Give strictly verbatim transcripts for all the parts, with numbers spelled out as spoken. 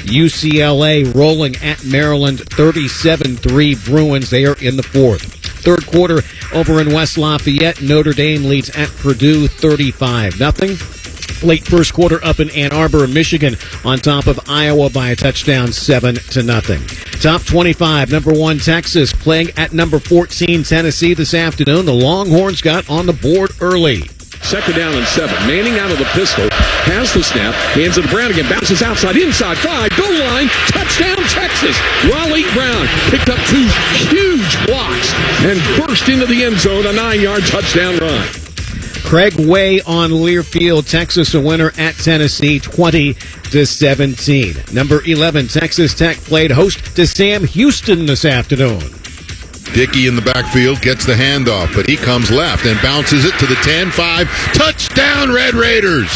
U C L A rolling at Maryland, thirty-seven three Bruins. They are in the fourth. Third quarter over in West Lafayette, Notre Dame leads at Purdue, thirty-five nothing. Late first quarter up in Ann Arbor, Michigan on top of Iowa by a touchdown, seven to nothing. Top twenty-five, number one Texas playing at number fourteen Tennessee this afternoon. The Longhorns got on the board early. Second down and seven. Manning out of the pistol, has the snap, hands it to Brannigan, bounces outside, inside, five, goal line, touchdown Texas. Raleigh Brown picked up two huge blocks and burst into the end zone, a nine-yard touchdown run. Craig Way on Learfield, Texas a winner at Tennessee, twenty to seventeen. Number eleven, Texas Tech played host to Sam Houston this afternoon. Dickey in the backfield gets the handoff, but he comes left and bounces it to the ten five. Touchdown, Red Raiders!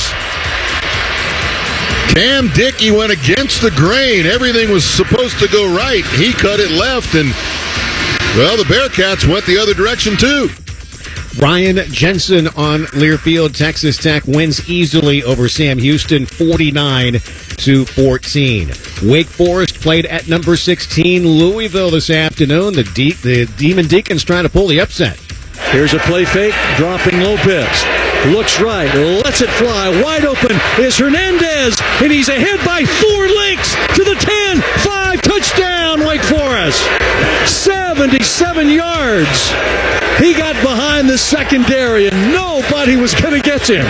Cam Dickey went against the grain. Everything was supposed to go right. He cut it left, and, well, the Bearcats went the other direction, too. Ryan Jensen on Learfield, Texas Tech wins easily over Sam Houston, forty-nine to fourteen. Wake Forest played at number sixteen Louisville this afternoon. The, De- the Demon Deacons trying to pull the upset. Here's a play fake, dropping Lopez. Looks right, lets it fly. Wide open is Hernandez, and he's ahead by four lengths to the ten five. Touchdown, Wake Forest. seventy-seven yards. He got behind the secondary, and nobody was going to get to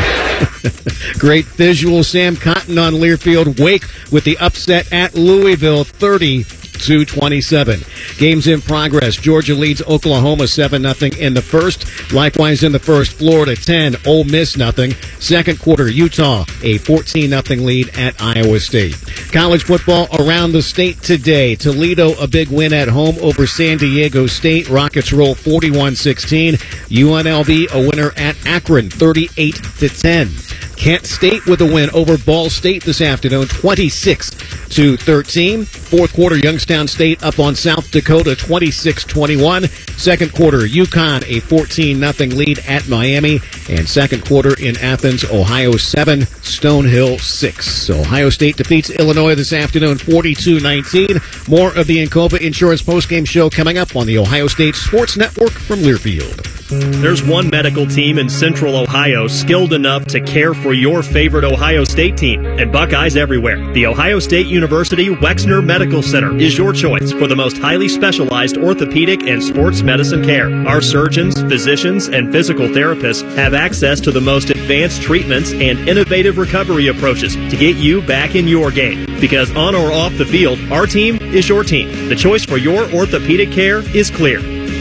him. Great visual. Sam Cotton on Learfield. Wake with the upset at Louisville, thirty to twenty-seven. Games in progress. Georgia leads Oklahoma seven nothing in the first. Likewise in the first, Florida ten, Ole Miss nothing. Second quarter, Utah a fourteen nothing lead at Iowa State. College football around the state today. Toledo a big win at home over San Diego State. Rockets roll forty-one sixteen. U N L V a winner at Akron, thirty-eight to ten. Kent State with a win over Ball State this afternoon, twenty-six to thirteen. Fourth quarter, Youngstown State up on South Dakota, twenty-six twenty-one. Second quarter, UConn a fourteen nothing lead at Miami. And second quarter in Athens, Ohio seven, Stonehill six. Ohio State defeats Illinois this afternoon, forty-two nineteen. More of the Encova Insurance postgame show coming up on the Ohio State Sports Network from Learfield. There's one medical team in Central Ohio skilled enough to care for your favorite Ohio State team, and Buckeyes everywhere. The Ohio State University Wexner Medical Center is your choice for the most highly specialized orthopedic and sports medicine care. Our surgeons, physicians, and physical therapists have access to the most advanced treatments and innovative recovery approaches to get you back in your game. Because on or off the field, our team is your team. The choice for your orthopedic care is clear.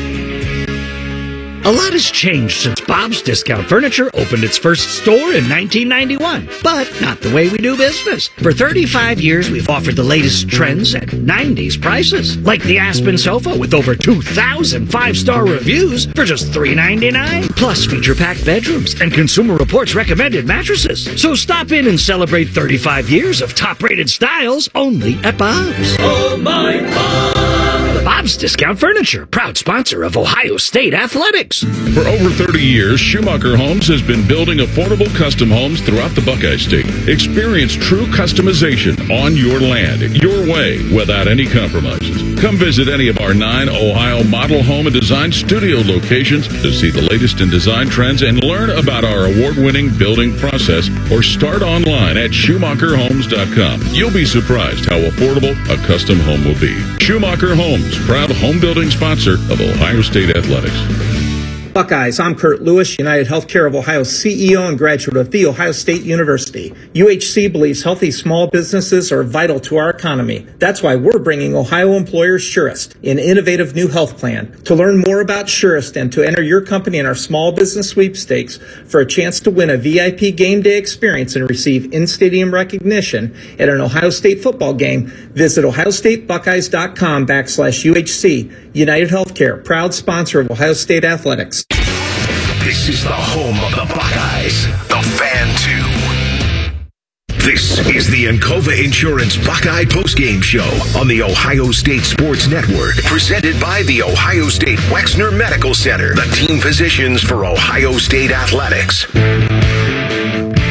A lot has changed since Bob's Discount Furniture opened its first store in nineteen ninety-one, but not the way we do business. For thirty-five years, we've offered the latest trends at nineties prices, like the Aspen sofa with over two thousand five-star reviews for just three ninety-nine, plus feature-packed bedrooms and Consumer Reports recommended mattresses. So stop in and celebrate thirty-five years of top-rated styles only at Bob's. Oh, my Bob! Bob's Discount Furniture, proud sponsor of Ohio State Athletics. For over thirty years, Schumacher Homes has been building affordable custom homes throughout the Buckeye State. Experience true customization on your land, your way, without any compromises. Come visit any of our nine Ohio model home and design studio locations to see the latest in design trends and learn about our award-winning building process, or start online at Schumacher Homes dot com. You'll be surprised how affordable a custom home will be. Schumacher Homes, proud home building sponsor of Ohio State Athletics. Buckeyes, I'm Kurt Lewis, United Healthcare of Ohio C E O and graduate of The Ohio State University. U H C believes healthy small businesses are vital to our economy. That's why we're bringing Ohio employers Surest, an innovative new health plan. To learn more about Surest and to enter your company in our small business sweepstakes for a chance to win a V I P game day experience and receive in-stadium recognition at an Ohio State football game, visit ohio state buckeyes dot com backslash U H C. United Healthcare, proud sponsor of Ohio State Athletics. This is the home of the Buckeyes, the Fan two. This is the Encova Insurance Buckeye Postgame Show on the Ohio State Sports Network, presented by the Ohio State Wexner Medical Center, the team physicians for Ohio State Athletics.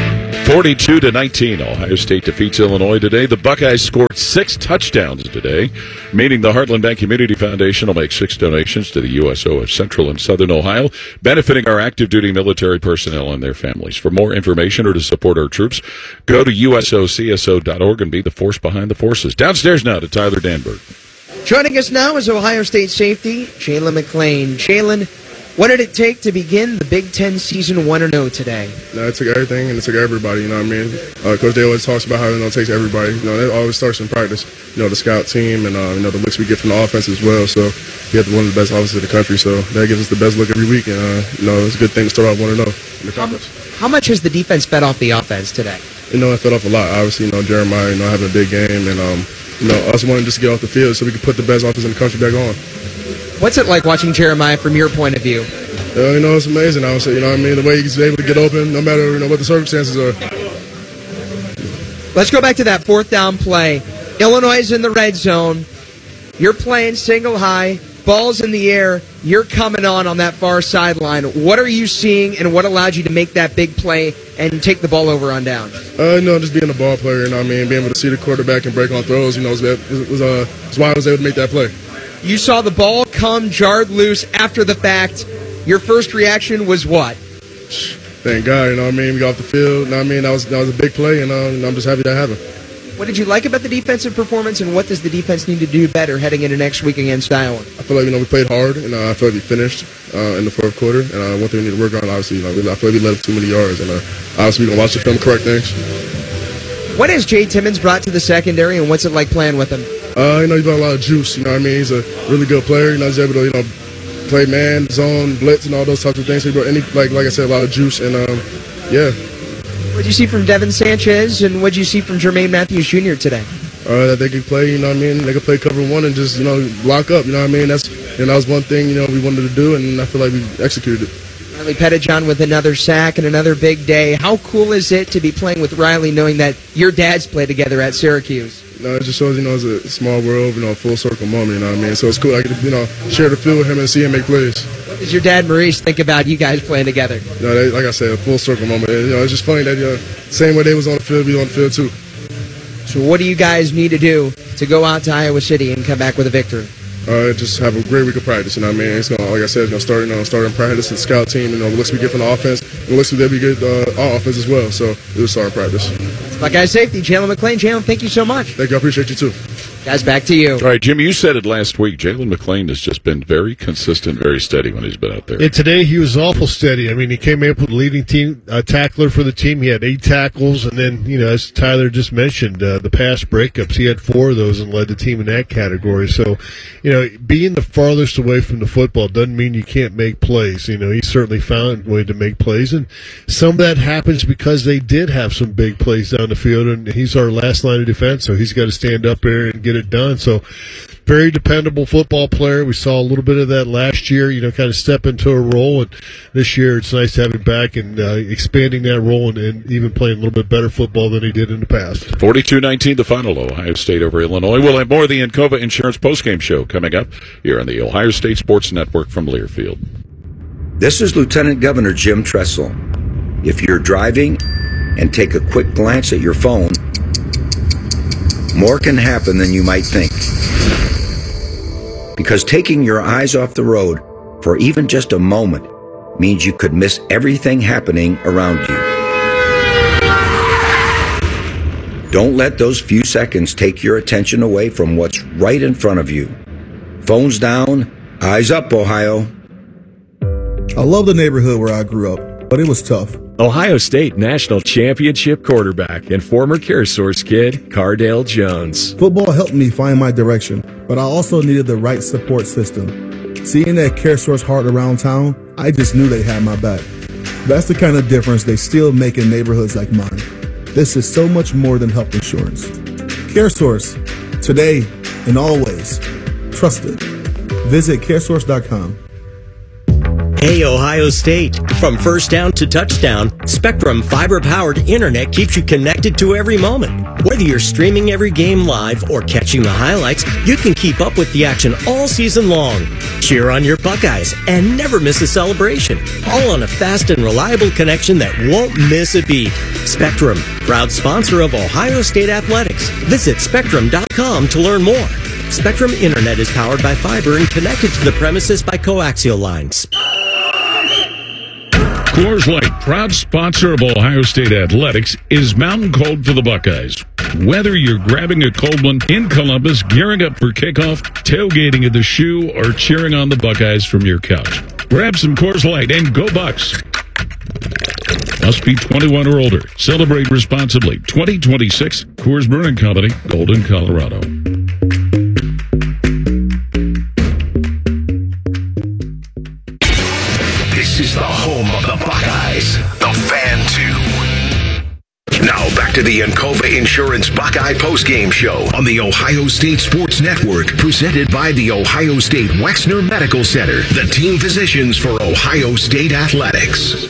forty-two to nineteen, Ohio State defeats Illinois today. The Buckeyes scored six touchdowns today, meaning the Heartland Bank Community Foundation will make six donations to the U S O of Central and Southern Ohio, benefiting our active duty military personnel and their families. For more information or to support our troops, go to U S O C S O dot org and be the force behind the forces. Downstairs now to Tyler Danberg. Joining us now is Ohio State safety Jalen McClain. Jalen, what did it take to begin the Big Ten season one and oh today? No, it took everything, and it took everybody, you know what I mean? Uh, Coach Day always talks about how you know, it takes everybody. You know, it always starts in practice. You know, the scout team and, uh, you know, the looks we get from the offense as well. So we have one of the best offenses in the country, so that gives us the best look every week. And, uh, you know, it's a good thing to start off one and oh in the conference. How much has the defense fed off the offense today? You know, it fed off a lot. Obviously, you know, Jeremiah, you know, having a big game, and, um, you know, us wanting just to get off the field so we can put the best offense in the country back on. What's it like watching Jeremiah from your point of view? Uh, you know, it's amazing. I would say, you know what I mean? The way he's able to get open, no matter you know what the circumstances are. Let's go back to that fourth down play. Illinois is in the red zone. You're playing single high. Ball's in the air. You're coming on on that far sideline. What are you seeing, and what allowed you to make that big play and take the ball over on down? Uh, you know, just being a ball player, you know what I mean? Being able to see the quarterback and break on throws, you know, was, was, uh, was why I was able to make that play. You saw the ball come jarred loose after the fact. Your first reaction was what? Thank God, you know what I mean? We got off the field, you know what I mean? That was, that was a big play, and uh, I'm just happy that happened. What did you like about the defensive performance, and what does the defense need to do better heading into next week against Iowa? I feel like, you know, we played hard, and uh, I feel like we finished uh, in the fourth quarter, and uh, one thing we need to work on, obviously, you know, I feel like we let up too many yards, and uh, obviously we're going to watch the film, correct things. What has Jay Timmons brought to the secondary, and what's it like playing with him? Uh, you know, he's got a lot of juice, you know what I mean? He's a really good player, you know, he's able to, you know, play man, zone, blitz, and all those types of things. So he brought any, like, like I said, a lot of juice, and um, yeah. What did you see from Devin Sanchez, and what did you see from Jermaine Matthews Junior today? Uh, that they could play, you know what I mean? They could play cover one and just, you know, lock up, you know what I mean? That's, you know, that was one thing, you know, we wanted to do, and I feel like we executed it. Riley Pettijohn with another sack and another big day. How cool is it to be playing with Riley knowing that your dads play together at Syracuse? No, it just shows, you know, it's a small world, you know, a full circle moment, you know what I mean? So it's cool. I get to, you know, share the field with him and see him make plays. What does your dad, Maurice, think about you guys playing together? You know, they, like I said, a full circle moment. And, you know, it's just funny that, you know, same way they was on the field, we on the field too. So what do you guys need to do to go out to Iowa City and come back with a victory? Uh, just have a great week of practice, you know what I mean? It's gonna, like I said, you know, start, you know, starting practice with the scout team, you know, the looks we get from the offense, and the looks that we get uh, our offense as well. So it was starting practice. Buckeye safety, Jalen McClain. Jalen, thank you so much. Thank you. I appreciate you too. Guys, back to you. All right, Jimmy, you said it last week. Jalen McClain has just been very consistent, very steady when he's been out there. And today he was awful steady. I mean, he came up with the leading team uh, tackler for the team. He had eight tackles, and then, you know, as Tyler just mentioned, uh, the pass breakups, he had four of those and led the team in that category. So, you know, being the farthest away from the football doesn't mean you can't make plays. You know, he certainly found a way to make plays, and some of that happens because they did have some big plays down the field, and he's our last line of defense, so he's got to stand up there and get it done. So very dependable football player. We saw a little bit of that last year, you know, kind of step into a role, and this year it's nice to have him back and uh, expanding that role and, and even playing a little bit better football than he did in the past. forty-two nineteen the final, Ohio State over Illinois. We'll have more of the Encova Insurance postgame show coming up here on the Ohio State Sports Network from Learfield. This is Lieutenant Governor Jim Tressel. If you're driving and take a quick glance at your phone, more can happen than you might think. Because taking your eyes off the road for even just a moment means you could miss everything happening around you. Don't let those few seconds take your attention away from what's right in front of you. Phones down, eyes up, Ohio. I love the neighborhood where I grew up, but it was tough. Ohio State National Championship quarterback and former CareSource kid, Cardale Jones. Football helped me find my direction, but I also needed the right support system. Seeing that CareSource heart around town, I just knew they had my back. That's the kind of difference they still make in neighborhoods like mine. This is so much more than health insurance. CareSource, today and always. Trusted. Visit caresource dot com. Hey, Ohio State. From first down to touchdown, Spectrum fiber-powered internet keeps you connected to every moment. Whether you're streaming every game live or catching the highlights, you can keep up with the action all season long. Cheer on your Buckeyes and never miss a celebration. All on a fast and reliable connection that won't miss a beat. Spectrum, proud sponsor of Ohio State Athletics. Visit spectrum dot com to learn more. Spectrum Internet is powered by fiber and connected to the premises by coaxial lines. Coors Light, proud sponsor of Ohio State Athletics, is mountain cold for the Buckeyes. Whether you're grabbing a cold one in Columbus, gearing up for kickoff, tailgating at the Shoe, or cheering on the Buckeyes from your couch, grab some Coors Light and go Bucks. Must be twenty-one or older. Celebrate responsibly. twenty twenty-six Coors Brewing Company, Golden, Colorado. This is the home of the Buckeyes, the Fan two. Now back to the Encova Insurance Buckeye postgame show on the Ohio State Sports Network, presented by the Ohio State Wexner Medical Center, the team physicians for Ohio State Athletics.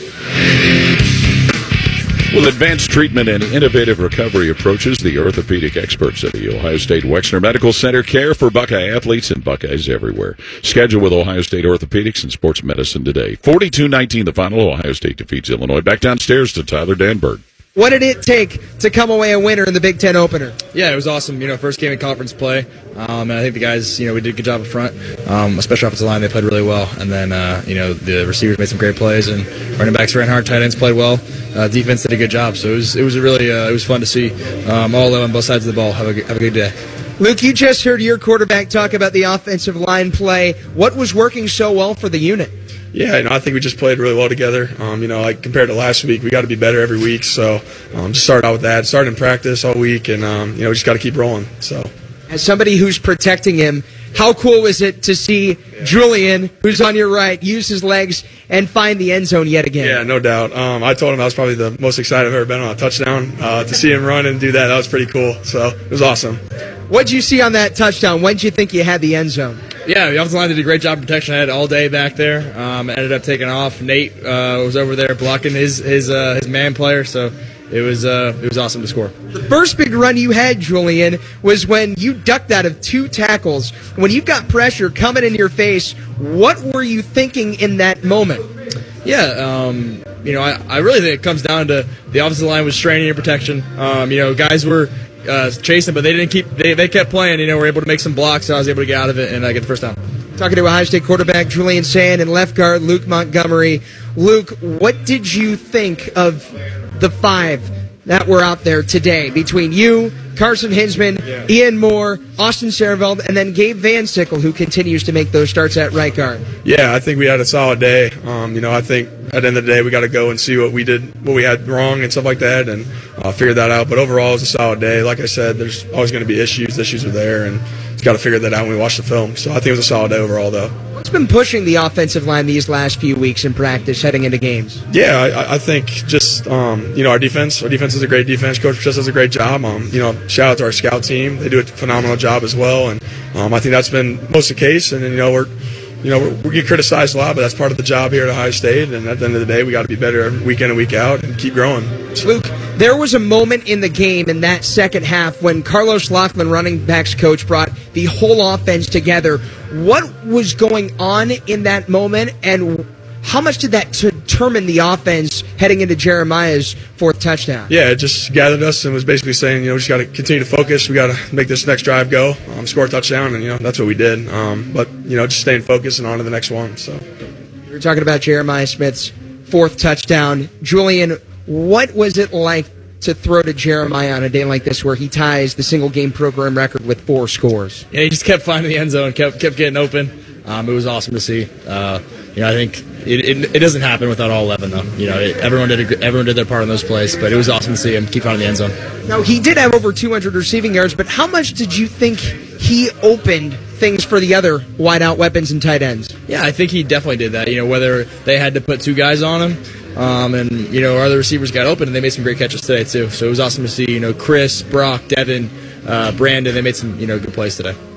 With advanced treatment and innovative recovery approaches, the orthopedic experts at the Ohio State Wexner Medical Center care for Buckeye athletes and Buckeyes everywhere. Schedule with Ohio State Orthopedics and Sports Medicine today. forty-two nineteen the final. Ohio State defeats Illinois. Back downstairs to Tyler Danberg. What did it take to come away a winner in the Big Ten opener? Yeah, it was awesome. You know, first game in conference play. Um, and I think the guys, you know, we did a good job up front. Um, especially offensive line, they played really well. And then, uh, you know, the receivers made some great plays, and running backs ran hard. Tight ends played well. Uh, defense did a good job. So it was, it was a really, uh, it was fun to see um, all of them on both sides of the ball. Have a good, have a good day. Luke, you just heard your quarterback talk about the offensive line play. What was working so well for the unit? Yeah, you know, I think we just played really well together. Um, you know, like compared to last week, we got to be better every week. So um, just started out with that. Started in practice all week, and um, you know, we just got to keep rolling. So, as somebody who's protecting him, how cool was it to see yeah. Julian, who's on your right, use his legs and find the end zone yet again? Yeah, no doubt. Um, I told him I was probably the most excited I've ever been on a touchdown. Uh, to see him run and do that, that was pretty cool. So it was awesome. What did you see on that touchdown? When did you think you had the end zone? Yeah, the offensive line did a great job of protection. I had all day back there. Um, ended up taking off. Nate uh, was over there blocking his his uh, his man player, so it was uh, it was awesome to score. The first big run you had, Julian, was when you ducked out of two tackles. When you got pressure coming in your face, what were you thinking in that moment? Yeah, um, you know, I, I really think it comes down to the offensive line was straining your protection. Um, you know, guys were uh, chasing, but they didn't keep. They, they kept playing. You know, were able to make some blocks, so I was able to get out of it and uh, get the first down. Talking to Ohio State quarterback Julian Sand and left guard Luke Montgomery. Luke, what did you think of the five that were out there today between you, Carson Hinsman, yeah. Ian Moore, Austin Sareveld, and then Gabe Van Sickle, who continues to make those starts at right guard? Yeah, I think we had a solid day. Um, you know, I think at the end of the day we got to go and see what we did, what we had wrong and stuff like that, and uh, figure that out. But overall, it was a solid day. Like I said, there's always going to be issues. The issues are there, and it's got to figure that out when we watch the film. So I think it was a solid day overall, though. What's been pushing the offensive line these last few weeks in practice heading into games? Yeah, I, I think just, um, you know, our defense. Our defense is a great defense. Coach just does a great job. Um, you know, shout out to our scout team. They do a phenomenal job as well. And um, I think that's been most of the case. And, you know, we're, you know, we're, we get criticized a lot, but that's part of the job here at Ohio State. And at the end of the day, we got to be better every week in and week out and keep growing. Luke, there was a moment in the game in that second half when Carlos Laughlin, running backs coach, brought the whole offense together. What was going on in that moment, and how much did that determine the offense heading into Jeremiah's fourth touchdown? Yeah, it just gathered us and was basically saying, you know, we just got to continue to focus. We got to make this next drive go, um, score a touchdown, and, you know, that's what we did. Um, but, you know, just staying focused and on to the next one. So we were talking about Jeremiah Smith's fourth touchdown. Julian, what was it like to throw to Jeremiah on a day like this where he ties the single game program record with four scores? Yeah, he just kept finding the end zone, kept kept getting open. Um, it was awesome to see. Uh, you know, I think it, it, it doesn't happen without all eleven, though. You know, it, everyone did a, everyone did their part in those plays, but it was awesome to see him keep finding the end zone. Now, he did have over two hundred receiving yards, but how much did you think he opened things for the other wide-out weapons and tight ends? Yeah, I think he definitely did that. You know, whether they had to put two guys on him, Um, and, you know, our other receivers got open, and they made some great catches today, too. So it was awesome to see, you know, Chris, Brock, Devin, uh, Brandon, they made some, you know, good plays today.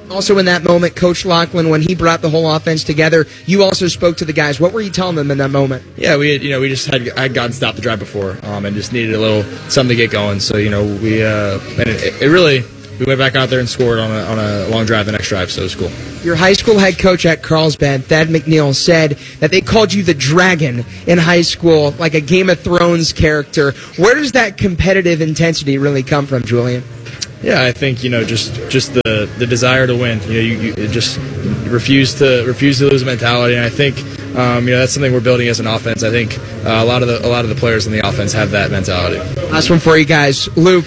Also in that moment, Coach Lachlan, when he brought the whole offense together, you also spoke to the guys. What were you telling them in that moment? Yeah, we had, you know we just had I had gotten stopped the drive before, um, and just needed a little something to get going. So you know we uh, and it, it really we went back out there and scored on a on a long drive the next drive. So it was cool. Your high school head coach at Carlsbad, Thad McNeil, said that they called you the Dragon in high school, like a Game of Thrones character. Where does that competitive intensity really come from, Julian? Yeah, I think you know just just the, the desire to win. You know, you, you just refuse to refuse to lose mentality, and I think um, you know that's something we're building as an offense. I think uh, a lot of the a lot of the players in the offense have that mentality. Last one for you guys, Luke.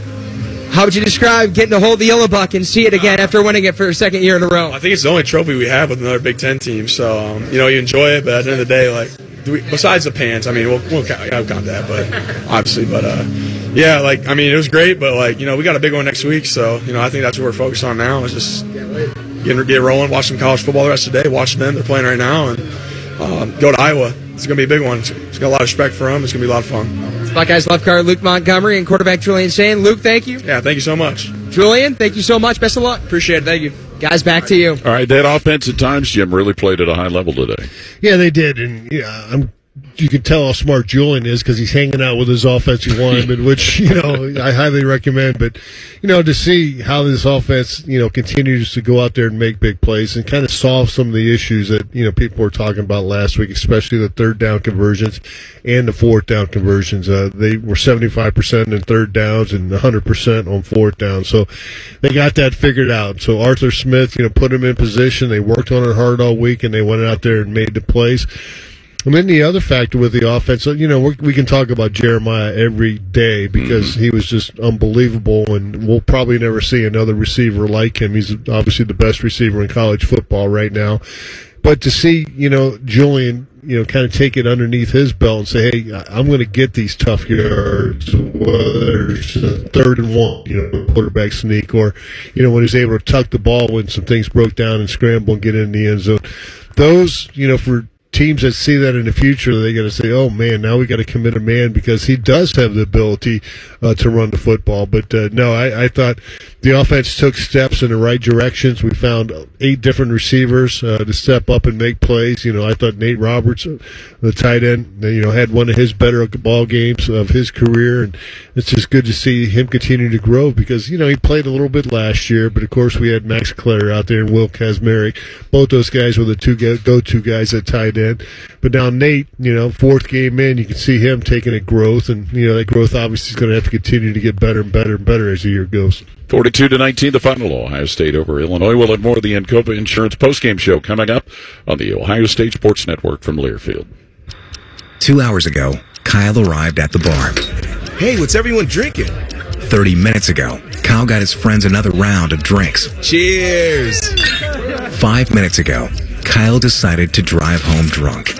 How would you describe getting to hold the Yellow Buck and see it again after winning it for a second year in a row? I think it's the only trophy we have with another Big Ten team. So um, you know, you enjoy it, but at the end of the day, like do we, besides the pants, I mean, we'll we'll count, I'll count that, but obviously, but uh, yeah, like I mean, it was great, but like you know, we got a big one next week, so you know, I think that's what we're focused on now is just get get rolling, watch some college football the rest of the day, watch them. They're playing right now, and um, go to Iowa. It's gonna be a big one. It's, it's got a lot of respect for them. It's gonna be a lot of fun. Buckeyes left guard Luke Montgomery and quarterback Julian Sain. Luke, thank you. Yeah, thank you so much. Julian, thank you so much. Best of luck. Appreciate it. Thank you. Guys, back to you. All right, that offense at times, Jim, really played at a high level today. Yeah, they did, and yeah, I'm. You can tell how smart Julian is because he's hanging out with his offensive lineman, which, you know, I highly recommend. But, you know, to see how this offense, you know, continues to go out there and make big plays and kind of solve some of the issues that, you know, people were talking about last week, especially the third down conversions and the fourth down conversions. Uh, they were seventy-five percent in third downs and one hundred percent on fourth down. So they got that figured out. So Arthur Smith, you know, put him in position. They worked on it hard all week, and they went out there and made the plays. And then the other factor with the offense, you know, we're, we can talk about Jeremiah every day because mm-hmm. he was just unbelievable, and we'll probably never see another receiver like him. He's obviously the best receiver in college football right now. But to see, you know, Julian, you know, kind of take it underneath his belt and say, hey, I'm going to get these tough yards, whether it's a third and one, you know, quarterback sneak, or, you know, when he's able to tuck the ball when some things broke down and scramble and get in the end zone. Those, you know, for teams that see that in the future, they got to say, oh, man, now we got to commit a man because he does have the ability uh, to run the football. But, uh, no, I, I thought the offense took steps in the right directions. We found eight different receivers uh, to step up and make plays. You know, I thought Nate Roberts, the tight end, you know, had one of his better ball games of his career. And it's just good to see him continue to grow because, you know, he played a little bit last year. But, of course, we had Max Clare out there and Will Kazmarek. Both those guys were the two go-to guys at tight end. But now Nate, you know, fourth game in, you can see him taking a growth, and you know that growth obviously is going to have to continue to get better and better and better as the year goes. forty-two to nineteen, the final. Ohio State over Illinois. We'll have more of the Encova Insurance postgame show coming up on the Ohio State Sports Network from Learfield. Two hours ago, Kyle arrived at the bar. Hey, what's everyone drinking? Thirty minutes ago, Kyle got his friends another round of drinks. Cheers! Five minutes ago, Kyle decided to drive home drunk.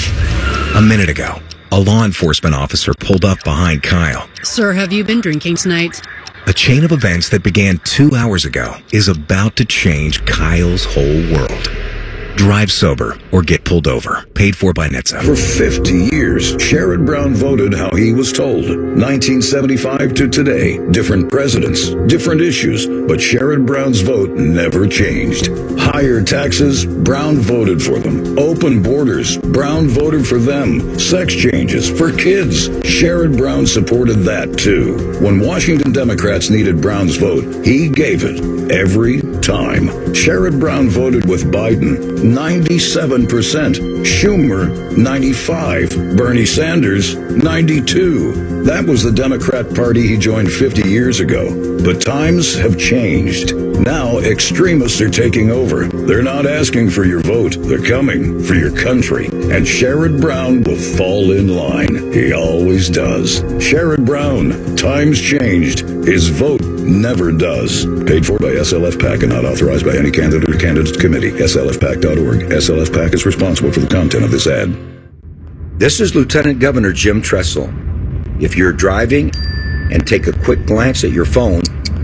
A minute ago, a law enforcement officer pulled up behind Kyle. Sir, have you been drinking tonight? A chain of events that began two hours ago is about to change Kyle's whole world. Drive sober or get pulled over. Paid for by N H T S A. For fifty years, Sherrod Brown voted how he was told. nineteen seventy-five to today, different presidents, different issues, but Sherrod Brown's vote never changed. Higher taxes, Brown voted for them. Open borders, Brown voted for them. Sex changes for kids, Sherrod Brown supported that too. When Washington Democrats needed Brown's vote, he gave it every time. Sherrod Brown voted with Biden, ninety-seven percent. Schumer, ninety-five. Bernie Sanders, ninety-two. That was the Democrat Party he joined fifty years ago. But times have changed. Now extremists are taking over. They're not asking for your vote. They're coming for your country. And Sherrod Brown will fall in line. He always does. Sherrod Brown, times changed. His vote never does. Paid for by S L F PAC and not authorized by any candidate or candidate committee. S L F PAC dot org. S L F PAC is responsible for the content of this ad. This is Lieutenant Governor Jim Tressel. If you're driving and take a quick glance at your phone,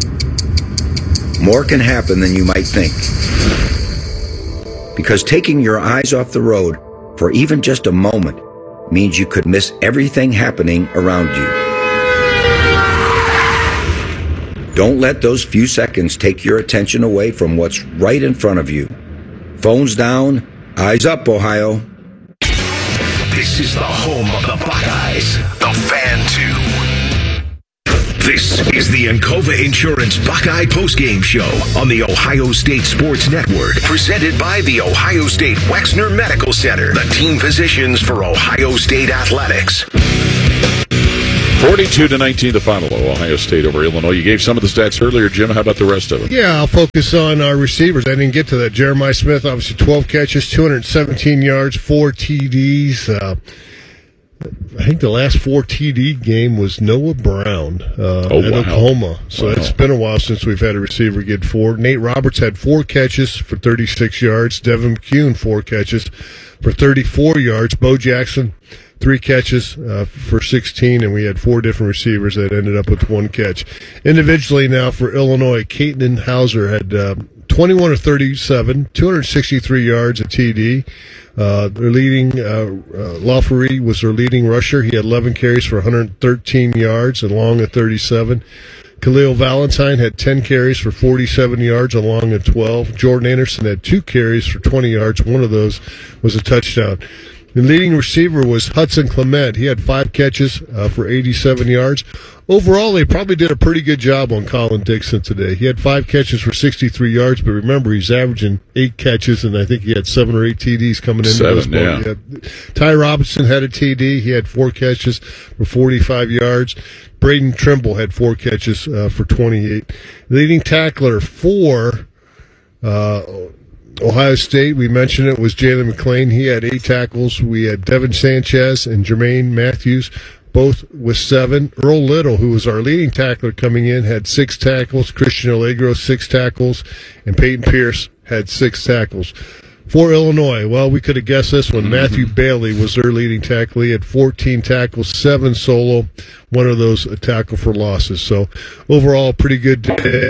more can happen than you might think. Because taking your eyes off the road for even just a moment means you could miss everything happening around you. Don't let those few seconds take your attention away from what's right in front of you. Phones down, eyes up, Ohio. This is the home of the Buckeyes, the Fan two. This is the Encova Insurance Buckeye postgame show on the Ohio State Sports Network, presented by the Ohio State Wexner Medical Center, the team physicians for Ohio State athletics. forty-two to nineteen, the final. Ohio State over Illinois. You gave some of the stats earlier, Jim. How about the rest of them? Yeah, I'll focus on our receivers. I didn't get to that. Jeremiah Smith, obviously twelve catches, two hundred seventeen yards, four T Ds. Uh, I think the last four T D game was Noah Brown uh, oh, at wow. Oklahoma. So wow. it's been a while since we've had a receiver get four. Nate Roberts had four catches for thirty-six yards. Devin McCune, four catches for thirty-four yards. Bo Jackson, three catches uh, for sixteen, and we had four different receivers that ended up with one catch. Individually now for Illinois, Caden Hauser had uh, twenty-one of thirty-seven, two hundred sixty-three yards, a T D. Uh, their leading, uh, uh, Lafferty was their leading rusher. He had eleven carries for one hundred thirteen yards and long at thirty-seven. Khalil Valentine had ten carries for forty-seven yards along at twelve. Jordan Anderson had two carries for twenty yards. One of those was a touchdown. The leading receiver was Hudson Clement. He had five catches uh, for eighty-seven yards. Overall, they probably did a pretty good job on Colin Dixon today. He had five catches for sixty-three yards, but remember, he's averaging eight catches, and I think he had seven or eight T Ds coming into Seven, this ball. yeah. Ty Robinson had a T D. He had four catches for forty-five yards. Braden Trimble had four catches uh, for twenty-eight. Leading tackler for uh, Ohio State, we mentioned it, was Jalen McClain. He had eight tackles. We had Devin Sanchez and Jermaine Matthews, both with seven. Earl Little, who was our leading tackler coming in, had six tackles. Christian Allegro, six tackles. And Peyton Pierce had six tackles. For Illinois, well, we could have guessed this one. Matthew Bailey was their leading tackle. He had fourteen tackles, seven solo, one of those a tackle for losses. So overall, pretty good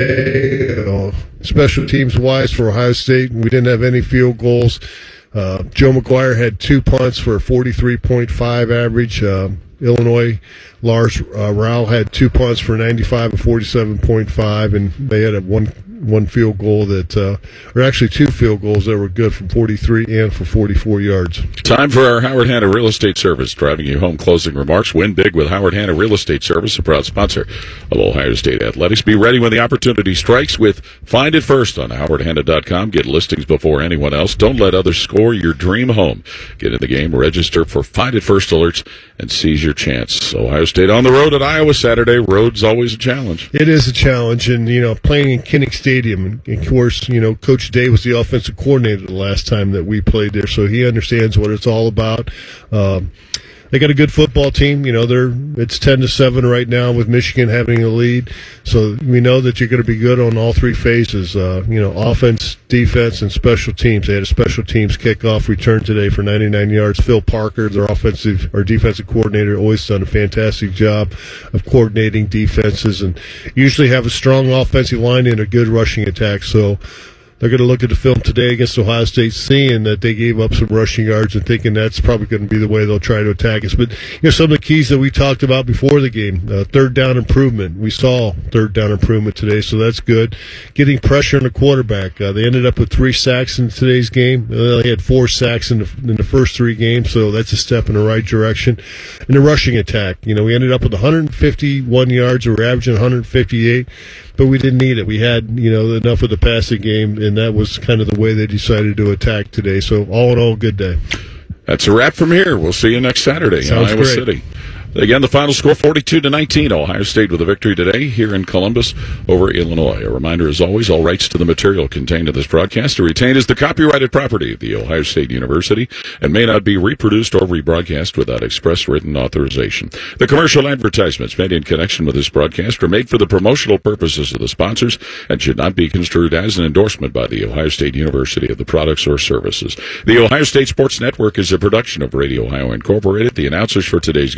day. Uh, special teams-wise for Ohio State, we didn't have any field goals. Uh, Joe McGuire had two punts for a forty-three point five average. Uh, Illinois, Lars uh, Rao had two punts for ninety-five and forty-seven point five, and they had a one one field goal that, uh, or actually two field goals that were good from forty-three and for forty-four yards. Time for our Howard Hanna Real Estate Service, driving you home closing remarks. Win big with Howard Hanna Real Estate Service, a proud sponsor of Ohio State Athletics. Be ready when the opportunity strikes with Find It First on howard hanna dot com. Get listings before anyone else. Don't let others score your dream home. Get in the game, register for Find It First alerts, and seize your chance. Ohio State on the road at Iowa Saturday. Road's always a challenge. It is a challenge, and, you know, playing in Kinnick Stadium, and of course, you know, Coach Day was the offensive coordinator the last time that we played there, so he understands what it's all about. Um, they got a good football team. You know, they're it's ten to seven right now with Michigan having a lead, so we know that you're going to be good on all three phases. Uh, you know, offense, defense, and special teams. They had a special teams kickoff return today for ninety-nine yards. Phil Parker, their offensive or defensive coordinator, always done a fantastic job of coordinating defenses, and usually have a strong offensive line and a good rushing attack. So they're going to look at the film today against Ohio State, seeing that they gave up some rushing yards and thinking that's probably going to be the way they'll try to attack us. But, you know, some of the keys that we talked about before the game, uh, third down improvement. We saw third down improvement today, so that's good. Getting pressure on the quarterback. Uh, they ended up with three sacks in today's game. Uh, they had four sacks in the, in the first three games, so that's a step in the right direction. And the rushing attack. You know, we ended up with one hundred fifty-one yards. We were averaging one hundred fifty-eight. But we didn't need it. We had, you know, enough of the passing game, and that was kind of the way they decided to attack today. So all in all, good day. That's a wrap from here. We'll see you next Saturday Sounds in Iowa great. City. Again, the final score, forty-two to nineteen. Ohio State with a victory today here in Columbus over Illinois. A reminder, as always, all rights to the material contained in this broadcast are retained as the copyrighted property of The Ohio State University and may not be reproduced or rebroadcast without express written authorization. The commercial advertisements made in connection with this broadcast are made for the promotional purposes of the sponsors and should not be construed as an endorsement by The Ohio State University of the products or services. The Ohio State Sports Network is a production of Radio Ohio Incorporated. The announcers for today's game were chosen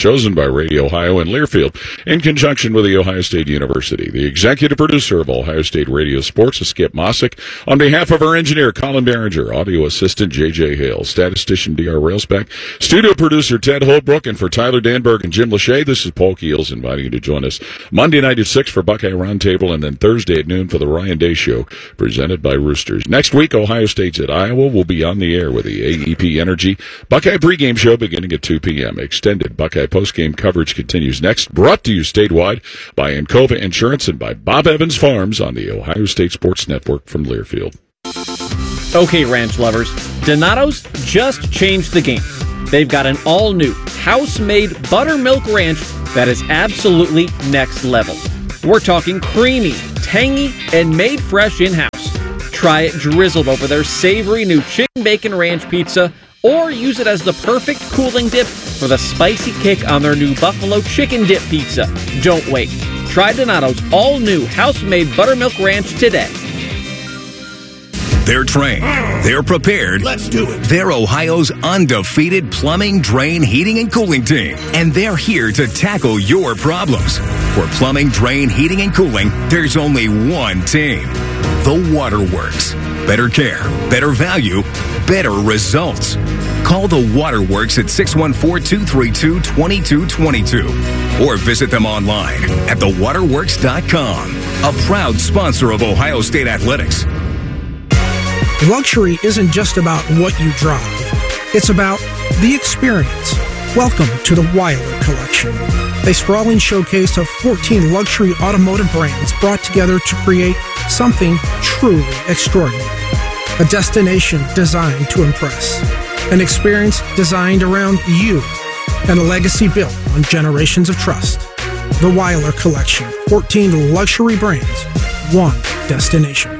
chosen by Radio Ohio and Learfield in conjunction with The Ohio State University. The executive producer of Ohio State Radio Sports is Skip Mossick. On behalf of our engineer, Colin Behringer, audio assistant, J J Hale, statistician, D R Railsback, studio producer, Ted Holbrook, and for Tyler Danberg and Jim Lachey, this is Paul Keels inviting you to join us Monday night at six for Buckeye Roundtable and then Thursday at noon for the Ryan Day Show, presented by Roosters. Next week, Ohio State's at Iowa. We'll be on the air with the A E P Energy Buckeye pregame show beginning at two p.m. Extended Buckeye postgame coverage continues next, brought to you statewide by Encova Insurance and by Bob Evans Farms on the Ohio State Sports Network from Learfield. Okay, ranch lovers, Donato's just changed the game. They've got an all-new, house-made buttermilk ranch that is absolutely next level. We're talking creamy, tangy, and made fresh in-house. Try it drizzled over their savory new chicken bacon ranch pizza, or use it as the perfect cooling dip for the spicy kick on their new buffalo chicken dip pizza. Don't wait. Try Donato's all-new house-made buttermilk ranch today. They're trained. They're prepared. Let's do it. They're Ohio's undefeated plumbing, drain, heating, and cooling team. And they're here to tackle your problems. For plumbing, drain, heating, and cooling, there's only one team. The Waterworks. Better care, better value, better results. Call the Waterworks at six one four, two three two, two two two two or visit them online at the waterworks dot com. A proud sponsor of Ohio State Athletics. Luxury isn't just about what you drive. It's about the experience. Welcome to the Weiler Collection, a sprawling showcase of fourteen luxury automotive brands brought together to create something truly extraordinary. A destination designed to impress. An experience designed around you. And a legacy built on generations of trust. The Weiler Collection, fourteen luxury brands, one destination.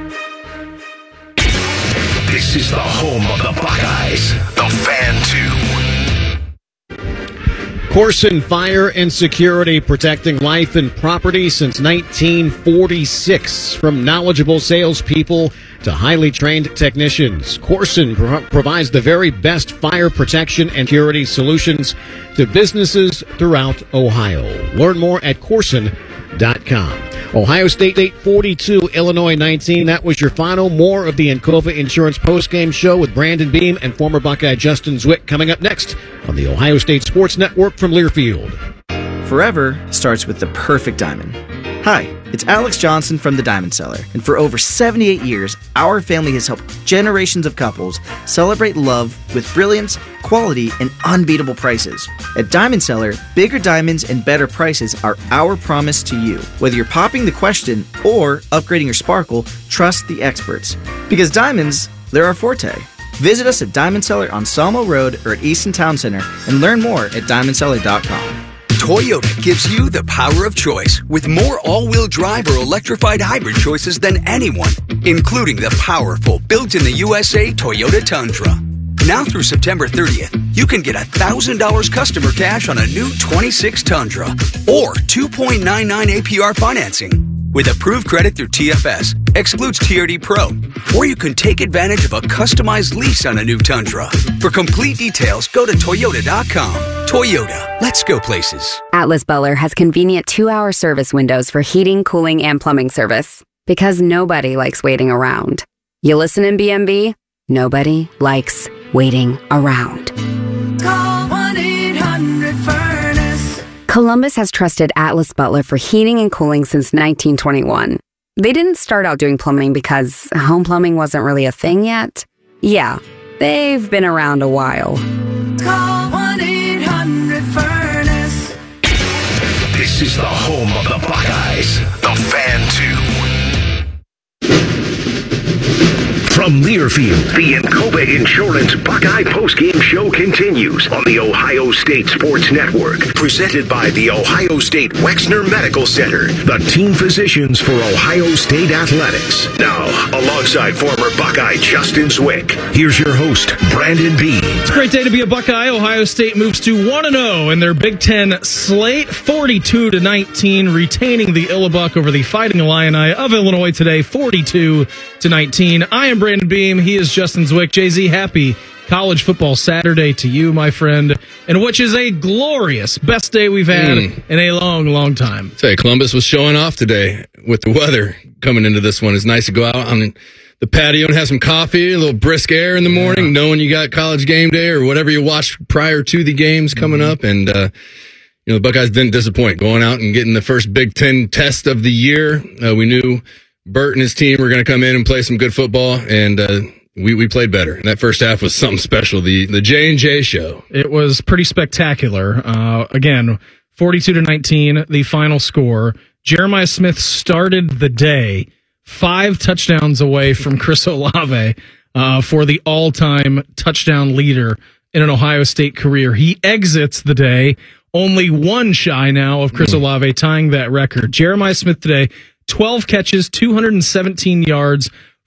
This is the home of the Buckeyes, the Fan two. Corson Fire and Security, protecting life and property since nineteen forty-six. From knowledgeable salespeople to highly trained technicians, Corson pro- provides the very best fire protection and security solutions to businesses throughout Ohio. Learn more at corson dot com. Ohio State eight forty-two, Illinois nineteen. That was your final. More of the Encova Insurance postgame show with Brandon Beam and former Buckeye Justin Zwick coming up next on the Ohio State Sports Network from Learfield. Forever starts with the perfect diamond. Hi, it's Alex Johnson from The Diamond Seller, and for over seventy-eight years, our family has helped generations of couples celebrate love with brilliance, quality, and unbeatable prices. At Diamond Seller, bigger diamonds and better prices are our promise to you. Whether you're popping the question or upgrading your sparkle, trust the experts. Because diamonds, they're our forte. Visit us at Diamond Seller on Salmo Road or at Easton Town Center and learn more at diamond seller dot com. Toyota gives you the power of choice with more all-wheel drive or electrified hybrid choices than anyone, including the powerful built-in-the-U S A Toyota Tundra. Now through September thirtieth, you can get one thousand dollars customer cash on a new twenty-six Tundra or two point nine nine A P R financing. With approved credit through T F S, excludes T R D Pro, or you can take advantage of a customized lease on a new Tundra. For complete details, go to toyota dot com. Toyota, let's go places. Atlas Butler has convenient two-hour service windows for heating, cooling, and plumbing service. Because nobody likes waiting around. You listen in B M B? Nobody likes waiting around. Call one eight hundred furnace. Columbus has trusted Atlas Butler for heating and cooling since nineteen twenty-one. They didn't start out doing plumbing because home plumbing wasn't really a thing yet. Yeah, they've been around a while. Call one eight hundred furnace. This is the home of the Buckeyes, the Fan two. From Learfield, the Encova Insurance Buckeye postgame show continues on the Ohio State Sports Network. Presented by the Ohio State Wexner Medical Center, the team physicians for Ohio State Athletics. Now, alongside former Buckeye Justin Zwick, here's your host, Brandon Beam. It's a great day to be a Buckeye. Ohio State moves to one and oh in their Big Ten slate, forty-two to nineteen, retaining the Illabuck over the Fighting Illini of Illinois today, forty-two to nineteen. I am Brandon Beam. He is Justin Zwick. Jay-Z, happy college football Saturday to you, my friend, and which is a glorious, best day we've had mm. in a long, long time. Say, Columbus was showing off today with the weather coming into this one. It's nice to go out on the patio and have some coffee, a little brisk air in the morning, yeah. knowing you got college game day or whatever you watched prior to the games coming mm-hmm. up. And, uh, you know, the Buckeyes didn't disappoint going out and getting the first Big Ten test of the year. Uh, we knew Bert and his team were going to come in and play some good football, and uh, we, we played better. And that first half was something special, the the J and J show. It was pretty spectacular. Uh, again, forty-two to nineteen, the final score. Jeremiah Smith started the day five touchdowns away from Chris Olave uh, for the all-time touchdown leader in an Ohio State career. He exits the day only one shy now of Chris mm. Olave tying that record. Jeremiah Smith today, twelve catches, two hundred seventeen yards,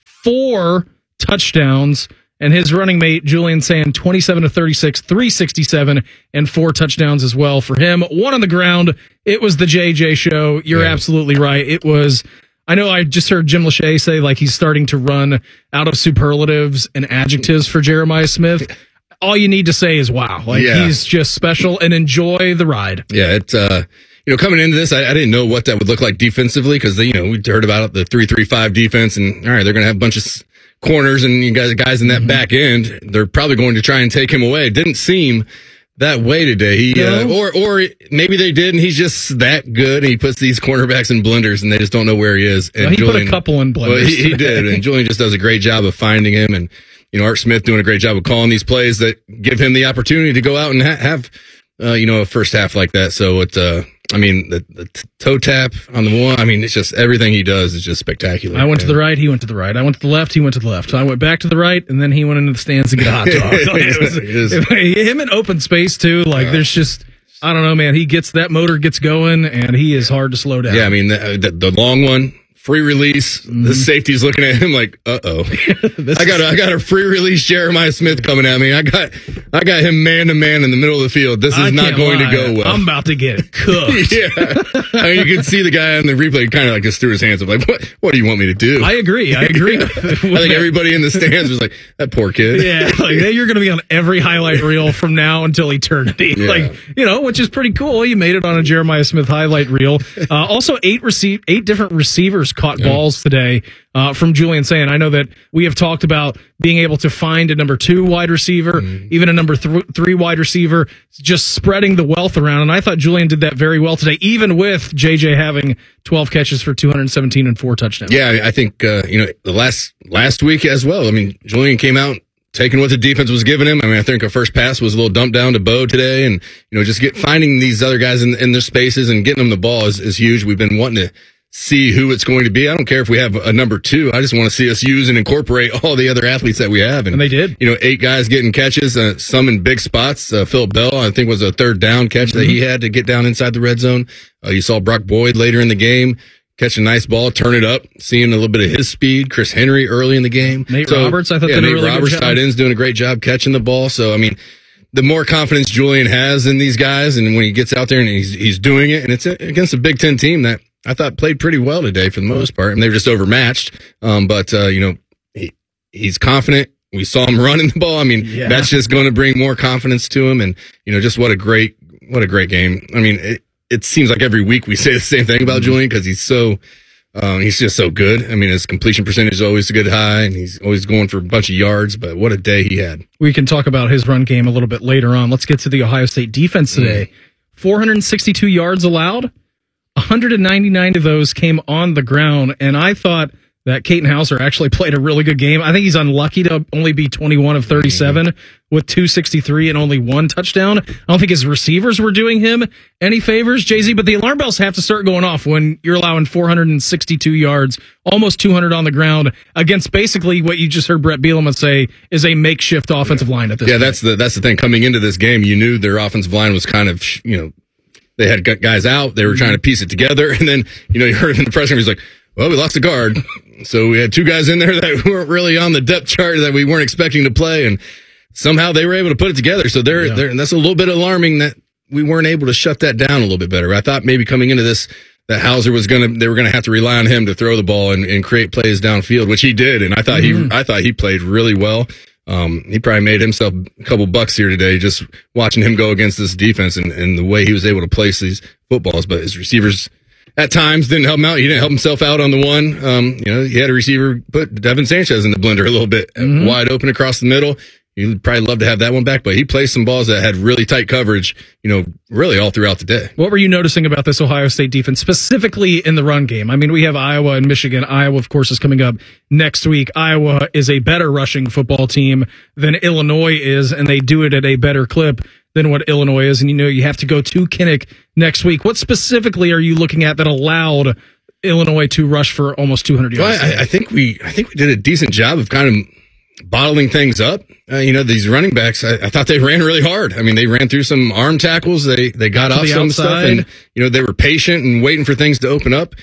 four touchdowns, and his running mate, Julian Sand, twenty-seven to thirty-six, three sixty-seven, and four touchdowns as well for him. One on the ground. It was the J J show. You're yeah. absolutely right. It was, I know I just heard Jim Lachey say like he's starting to run out of superlatives and adjectives for Jeremiah Smith. All you need to say is wow. Like yeah. he's just special, and enjoy the ride. Yeah, it's uh you know, coming into this, I, I didn't know what that would look like defensively because, you know, we heard about the three three five defense, and all right, they're going to have a bunch of corners and you guys guys in that mm-hmm. back end. They're probably going to try and take him away. It didn't seem that way today. He no. uh, or or maybe they did, and he's just that good, and he puts these cornerbacks in blenders, and they just don't know where he is. And well, he Julian, put a couple in blenders. Well, he, he did, and Julian just does a great job of finding him, and you know, Art Smith doing a great job of calling these plays that give him the opportunity to go out and ha- have, uh, you know, a first half like that. So it, uh, I mean, the, the toe tap on the one, I mean, it's just everything he does is just spectacular. I went to the right, he went to the right. I went to the left, he went to the left. So I went back to the right, and then he went into the stands to get a hot dog. Like, it was, it, him in open space, too. Like, uh, there's just, I don't know, man. He gets, that motor gets going, and he is hard to slow down. Yeah, I mean, the, the, the long one. Free release. Mm-hmm. The safety's looking at him like, uh oh. I got a, I got a free release Jeremiah Smith coming at me. I got I got him man to man in the middle of the field. This is I not going lie. to go well. I'm about to get cooked. yeah. I mean, you can see the guy on the replay kind of like just threw his hands up like, what What do you want me to do? I agree. I agree. I think everybody in the stands was like, that poor kid. Yeah. Like, you're going to be on every highlight reel from now until eternity. Yeah. Like, you know, which is pretty cool. You made it on a Jeremiah Smith highlight reel. Uh, also, eight receive eight different receivers caught yeah. balls today uh, from Julian Sand. I know that we have talked about being able to find a number two wide receiver, mm. even a number th- three wide receiver, just spreading the wealth around. And I thought Julian did that very well today, even with J J having twelve catches for two hundred seventeen and four touchdowns. Yeah, I think, uh, you know, the last last week as well. I mean, Julian came out taking what the defense was giving him. I mean, I think our first pass was a little dumped down to Bo today, and you know, just get finding these other guys in, in their spaces and getting them the ball is, is huge. We've been wanting to see who it's going to be. I don't care if we have a number two. I just want to see us use and incorporate all the other athletes that we have. And, and they did. You know, eight guys getting catches, uh, some in big spots. Uh, Philip Bell, I think, was a third down catch mm-hmm. that he had to get down inside the red zone. Uh, you saw Brock Boyd later in the game catch a nice ball, turn it up, seeing a little bit of his speed. Chris Henry early in the game. Nate so, Roberts, I thought yeah, did Nate a really Roberts, good job. tight end's doing a great job catching the ball. So, I mean, the more confidence Julian has in these guys, and when he gets out there and he's he's doing it, and it's against a Big Ten team that I thought played pretty well today for the most part, and they were just overmatched. Um, but uh, you know, he he's confident. We saw him running the ball. I mean, yeah. that's just going to bring more confidence to him, and you know, just what a great what a great game. I mean, it, it seems like every week we say the same thing about Julian because he's so. Um, he's just so good. I mean, his completion percentage is always a good high, and he's always going for a bunch of yards, but what a day he had. We can talk about his run game a little bit later on. Let's get to the Ohio State defense today. Mm. four hundred sixty-two yards allowed. one hundred ninety-nine of those came on the ground, and I thought that Caden Hauser actually played a really good game. I think he's unlucky to only be twenty-one of thirty-seven mm-hmm. with two sixty-three and only one touchdown. I don't think his receivers were doing him any favors, Jay Z, but the alarm bells have to start going off when you're allowing four hundred sixty-two yards, almost two hundred on the ground against basically what you just heard Brett Bielema say is a makeshift offensive line at this Yeah, point. that's the that's the thing. Coming into this game, you knew their offensive line was kind of, you know, they had guys out. They were trying to piece it together. And then, you know, you heard in the press conference, he's like, well, we lost a guard. So we had two guys in there that weren't really on the depth chart that we weren't expecting to play. And somehow they were able to put it together. So they're, yeah. they're and that's a little bit alarming that we weren't able to shut that down a little bit better. I thought maybe coming into this, that Hauser was going to, they were going to have to rely on him to throw the ball and, and create plays downfield, which he did. And I thought mm-hmm. he, I thought he played really well. Um, he probably made himself a couple bucks here today just watching him go against this defense and, and the way he was able to place these footballs. But his receivers at times didn't help him out. He didn't help himself out on the one. Um, you know, he had a receiver put Devin Sanchez in the blender a little bit, mm-hmm. wide open across the middle. You'd probably love to have that one back, but he placed some balls that had really tight coverage, you know, really all throughout the day. What were you noticing about this Ohio State defense, specifically in the run game? I mean, we have Iowa and Michigan. Iowa, of course, is coming up next week. Iowa is a better rushing football team than Illinois is, and they do it at a better clip than what Illinois is. And, you know, you have to go to Kinnick next week. What specifically are you looking at that allowed Illinois to rush for almost two hundred yards? Well, I, I think we, I think we did a decent job of kind of bottling things up. Uh, you know, these running backs, I, I thought they ran really hard. I mean, they ran through some arm tackles. They they got off the some outside. stuff, and you know, they were patient and waiting for things to open up.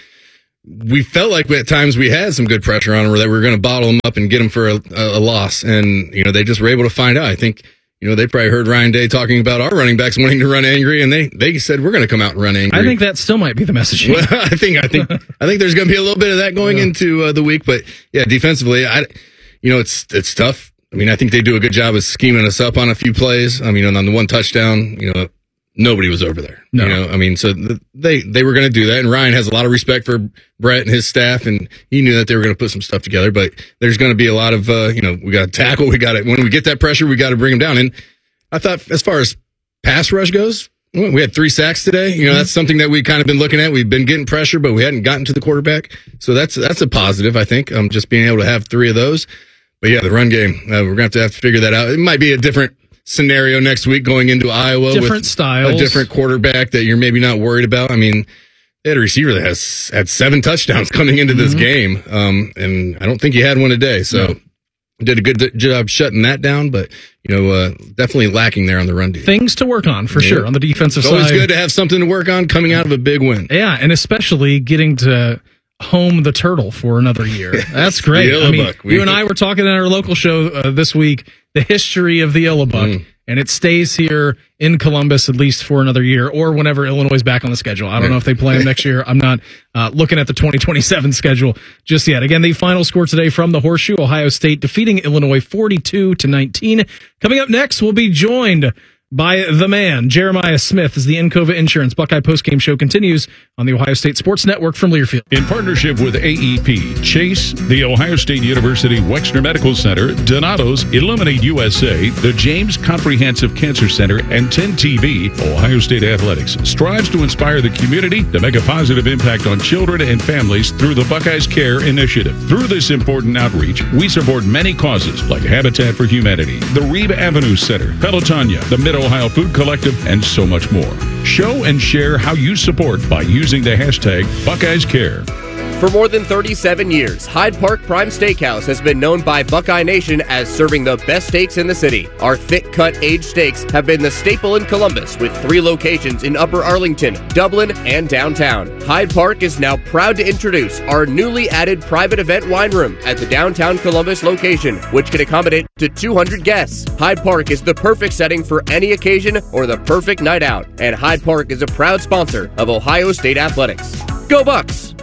We felt like at times we had some good pressure on them, or that we were going to bottle them up and get them for a, a, a loss. And you know, they just were able to find out. I think you know they probably heard Ryan Day talking about our running backs wanting to run angry, and they they said we're going to come out and run angry. I think that still might be the message. Well, I think I think I think there's going to be a little bit of that going yeah. into uh, the week, but yeah, defensively, I you know it's it's tough. I mean, I think they do a good job of scheming us up on a few plays. I mean, on the one touchdown, you know, nobody was over there. No. You know, I mean, so they they were going to do that, and Ryan has a lot of respect for Brett and his staff, and he knew that they were going to put some stuff together. But there's going to be a lot of, uh, you know, we got to tackle, we got to when we get that pressure, we got to bring them down. And I thought, as far as pass rush goes, well, we had three sacks today. You know, mm-hmm. that's something that we've kind of been looking at. We've been getting pressure, but we hadn't gotten to the quarterback. So that's that's a positive, I think. Um, just being able to have three of those. But yeah, the run game, uh, we're going to have to have to figure that out. It might be a different scenario next week going into Iowa different with styles. A different quarterback that you're maybe not worried about. I mean, they had a receiver that has had seven touchdowns coming into this mm-hmm. game, um, and I don't think he had one today. So no. did a good job shutting that down, but you know, uh, definitely lacking there on the run defense. Things to work on for yeah. sure on the defensive it's side. Always good to have something to work on coming out of a big win. Yeah, and especially getting to home the turtle for another year. That's great. The I mean, Illabuck. We, you and I were talking in our local show uh, this week, the history of the Illabuck, mm. and it stays here in Columbus at least for another year, or whenever Illinois is back on the schedule. I don't yeah. know if they play them next year. I'm not uh, looking at the twenty twenty-seven schedule just yet. Again, the final score today from the Horseshoe, Ohio State defeating Illinois forty-two to nineteen. Coming up next, we'll be joined by the man, Jeremiah Smith, as the Encova Insurance Buckeye Postgame Show continues on the Ohio State Sports Network from Learfield. In partnership with A E P, Chase, the Ohio State University Wexner Medical Center, Donato's, Illuminate U S A, the James Comprehensive Cancer Center, and ten T V, Ohio State Athletics strives to inspire the community to make a positive impact on children and families through the Buckeyes Care Initiative. Through this important outreach, we support many causes like Habitat for Humanity, the Reeb Avenue Center, Pelotonia, the Mid Ohio Food Collective, and so much more. Show and share how you support by using the hashtag Buckeyes Care. For more than thirty-seven years, Hyde Park Prime Steakhouse has been known by Buckeye Nation as serving the best steaks in the city. Our thick-cut aged steaks have been the staple in Columbus, with three locations in Upper Arlington, Dublin, and downtown. Hyde Park is now proud to introduce our newly added private event wine room at the downtown Columbus location, which can accommodate to two hundred guests. Hyde Park is the perfect setting for any occasion or the perfect night out, and Hyde Park is a proud sponsor of Ohio State Athletics. Go Bucks!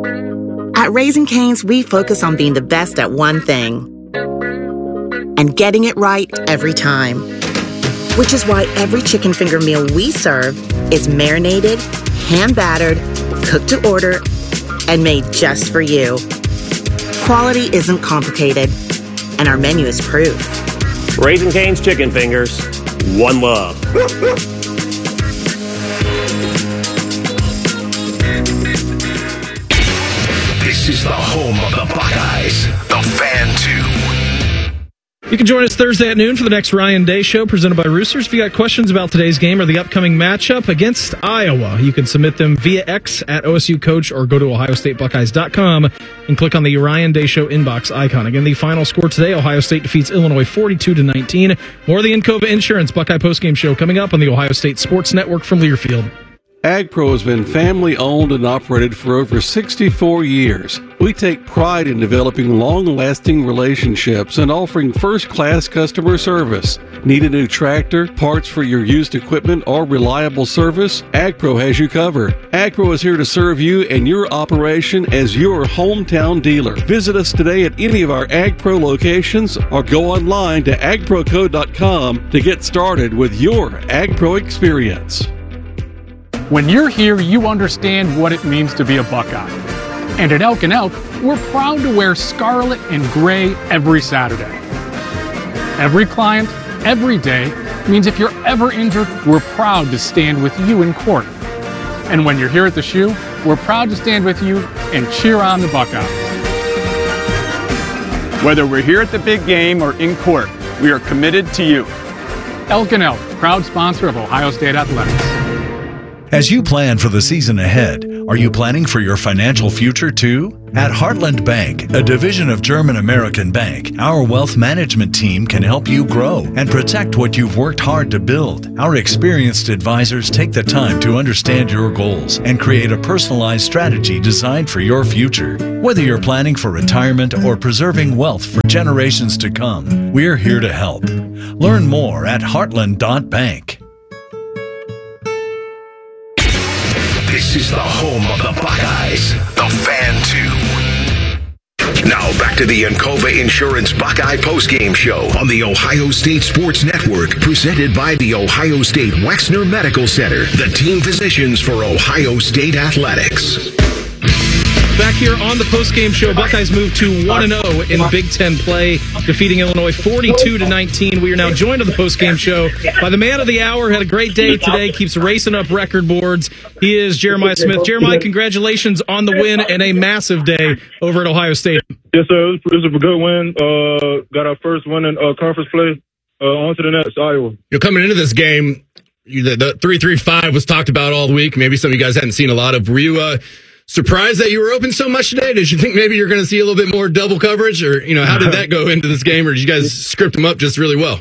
At Raising Cane's, we focus on being the best at one thing and getting it right every time. Which is why every chicken finger meal we serve is marinated, hand-battered, cooked to order, and made just for you. Quality isn't complicated, and our menu is proof. Raising Cane's Chicken Fingers, one love. This is the home of the Buckeyes, the Fan two. You can join us Thursday at noon for the next Ryan Day Show presented by Roosters. If you got questions about today's game or the upcoming matchup against Iowa, you can submit them via X at O S U Coach or go to ohio state buckeyes dot com and click on the Ryan Day Show inbox icon. Again, the final score today, Ohio State defeats Illinois forty-two to nineteen. More of the Encova Insurance Buckeye Postgame Show coming up on the Ohio State Sports Network from Learfield. AgPro has been family owned and operated for over sixty-four years. We take pride in developing long-lasting relationships and offering first-class customer service. Need a new tractor, parts for your used equipment, or reliable service? AgPro has you covered. AgPro is here to serve you and your operation as your hometown dealer. Visit us today at any of our AgPro locations or go online to ag pro co dot com to get started with your AgPro experience. When you're here, you understand what it means to be a Buckeye. And at Elk and Elk, we're proud to wear scarlet and gray every Saturday. Every client, every day, means if you're ever injured, we're proud to stand with you in court. And when you're here at the Shoe, we're proud to stand with you and cheer on the Buckeyes. Whether we're here at the big game or in court, we are committed to you. Elk and Elk, proud sponsor of Ohio State Athletics. As you plan for the season ahead, are you planning for your financial future too? At Heartland Bank, a division of German American Bank, our wealth management team can help you grow and protect what you've worked hard to build. Our experienced advisors take the time to understand your goals and create a personalized strategy designed for your future. Whether you're planning for retirement or preserving wealth for generations to come, we're here to help. Learn more at heartland dot bank. This is the home of the Buckeyes, the Fan two. Now back to the Encova Insurance Buckeye postgame show on the Ohio State Sports Network, presented by the Ohio State Wexner Medical Center, the team physicians for Ohio State Athletics. Back here on the postgame show, Buckeyes move to one and oh in Big Ten play, defeating Illinois forty-two to nineteen. We are now joined on the postgame show by the man of the hour. Had a great day today, keeps racing up record boards. He is Jeremiah Smith. Jeremiah, congratulations on the win and a massive day over at Ohio State. Yes, sir. This was a good win. Uh, got our first win in uh, conference play. Uh, on to the next, Iowa. You're coming into this game, you, the, the three three five was talked about all week. Maybe some of you guys hadn't seen a lot of. Were you uh, surprised that you were open so much today? Did you think maybe you're going to see a little bit more double coverage? Or, you know, how did that go into this game? Or did you guys script them up just really well?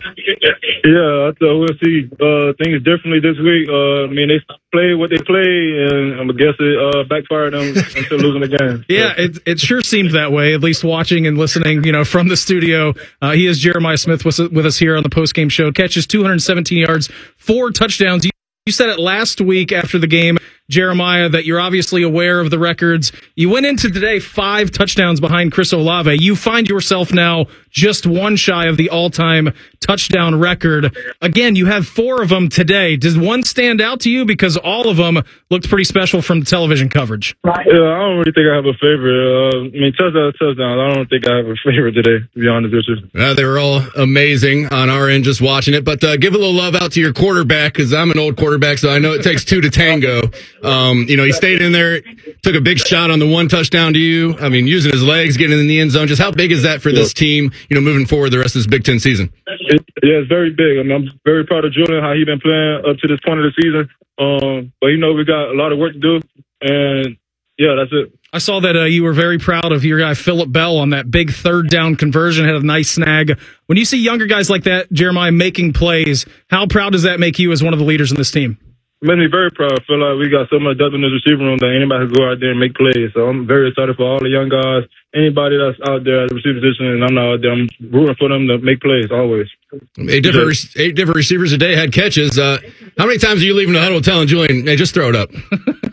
Yeah, I thought we'll see uh, things differently this week. Uh, I mean, they play what they play, and I guess it uh, backfired them until losing the game. Yeah, it it sure seemed that way, at least watching and listening, you know, from the studio. Uh, he is Jeremiah Smith with, with us here on the postgame show. Catches two hundred seventeen yards, four touchdowns. You, you said it last week after the game, Jeremiah, that you're obviously aware of the records. You went into today five touchdowns behind Chris Olave. You find yourself now just one shy of the all-time touchdown record. Again, you have four of them today. Does one stand out to you? Because all of them looked pretty special from the television coverage. Yeah, I don't really think I have a favorite. Uh, I mean, touchdown, touchdown. I don't think I have a favorite today, to be honest with you. Uh, they were all amazing on our end just watching it. But uh, give a little love out to your quarterback, because I'm an old quarterback, so I know it takes two to tango. Um, you know, he stayed in there, took a big shot on the one touchdown to you. I mean, using his legs, getting in the end zone. Just how big is that for this team, you know, moving forward the rest of this Big Ten season? It, yeah, it's very big. I mean, I'm very proud of Julian, how he's been playing up to this point of the season. Um, but, you know, we got a lot of work to do. And, yeah, that's it. I saw that uh, you were very proud of your guy, Phillip Bell, on that big third down conversion, had a nice snag. When you see younger guys like that, Jeremiah, making plays, how proud does that make you as one of the leaders in this team? It made me very proud. I feel like we got so much depth in this receiver room that anybody can go out there and make plays. So I'm very excited for all the young guys, anybody that's out there at the receiver position, and I'm not out there. I'm rooting for them to make plays always. Eight different, eight different receivers a day had catches. Uh, how many times are you leaving the huddle telling Julian, hey, just throw it up?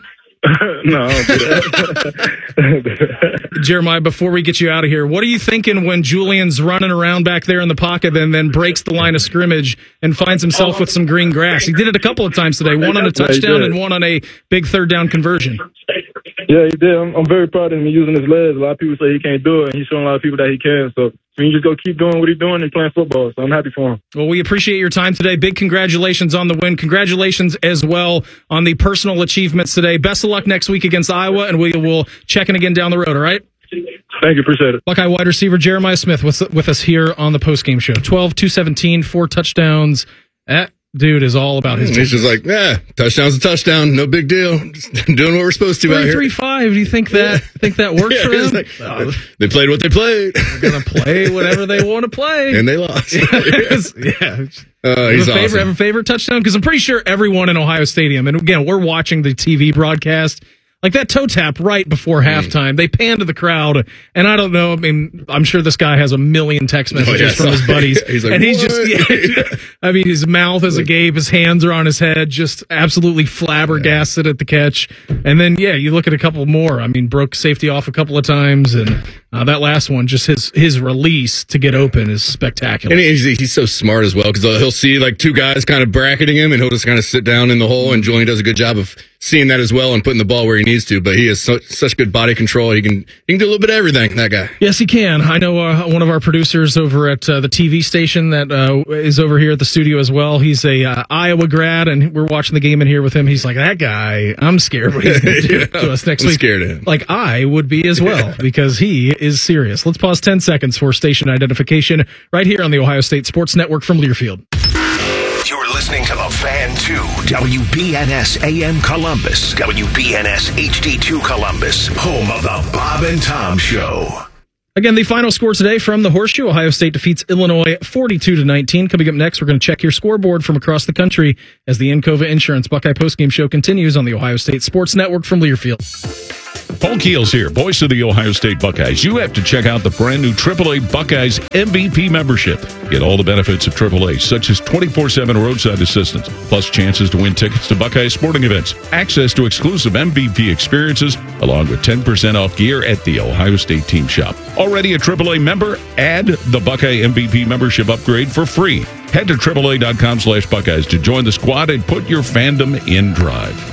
No, I don't do that. Jeremiah, before we get you out of here, what are you thinking when Julian's running around back there in the pocket and then breaks the line of scrimmage and finds himself with some green grass? He did it a couple of times today, one on a touchdown and one on a big third down conversion. Yeah, he did. I'm, I'm very proud of him using his legs. A lot of people say he can't do it, and he's showing a lot of people that he can. So I mean, you just go keep doing what he's doing and playing football. So I'm happy for him. Well, we appreciate your time today. Big congratulations on the win. Congratulations as well on the personal achievements today. Best of luck next week against Iowa, and we will check in again down the road, all right? Thank you. Appreciate it. Buckeye wide receiver Jeremiah Smith with, with us here on the postgame show. twelve, two seventeen, four touchdowns. At dude is all about his. He's just like, yeah, touchdown's a touchdown, no big deal. Just doing what we're supposed to out here. three five. Do you think that think that works Yeah, for it's them? like, Oh, they played what they played. they're gonna play whatever they want to play, And they lost. yeah. Uh, Have he's a favorite, awesome. have a favorite touchdown? Because I'm pretty sure everyone in Ohio Stadium, and again, we're watching the T V broadcast, like that toe tap right before halftime. They pan to the crowd, and I don't know. I mean, I'm sure this guy has a million text messages Oh, yeah, from his sorry. buddies, He's like, and he's "What?" just. Yeah, I mean, his mouth is agape, his hands are on his head, just absolutely flabbergasted at the catch. And then, yeah, you look at a couple more. I mean, broke safety off a couple of times, and uh, that last one, just his his release to get open is spectacular. And he's, he's so smart as well because he'll see like two guys kind of bracketing him, and he'll just kind of sit down in the hole. And Julian does a good job of seeing that as well and putting the ball where he needs to. But he has so, such good body control. He can he can do a little bit of everything. That guy. Yes, he can. I know uh, one of our producers over at uh, the T V station that uh, is over here at the studio as well. He's a uh, Iowa grad, and we're watching the game in here with him. He's like, that guy, I'm scared what he's going to do Yeah, to us next I'm week. scared of him. Like I would be as well, because he is serious. Let's pause ten seconds for station identification right here on the Ohio State Sports Network from Learfield. You're listening to The Fan two, W B N S A M Columbus, W B N S H D two Columbus, home of the Bob and Tom Show. Again, the final score today from the Horseshoe. Ohio State defeats Illinois forty-two to nineteen. Coming up next, we're going to check your scoreboard from across the country as the Encova Insurance Buckeye Postgame Show continues on the Ohio State Sports Network from Learfield. Paul Keels here, voice of the Ohio State Buckeyes. You have to check out the brand new triple A Buckeyes M V P membership. Get all the benefits of triple A, such as twenty-four seven roadside assistance, plus chances to win tickets to Buckeye sporting events, access to exclusive M V P experiences, along with ten percent off gear at the Ohio State team shop. Already a triple A member? Add the Buckeye M V P membership upgrade for free. Head to triple A dot com slash Buckeyes to join the squad and put your fandom in drive.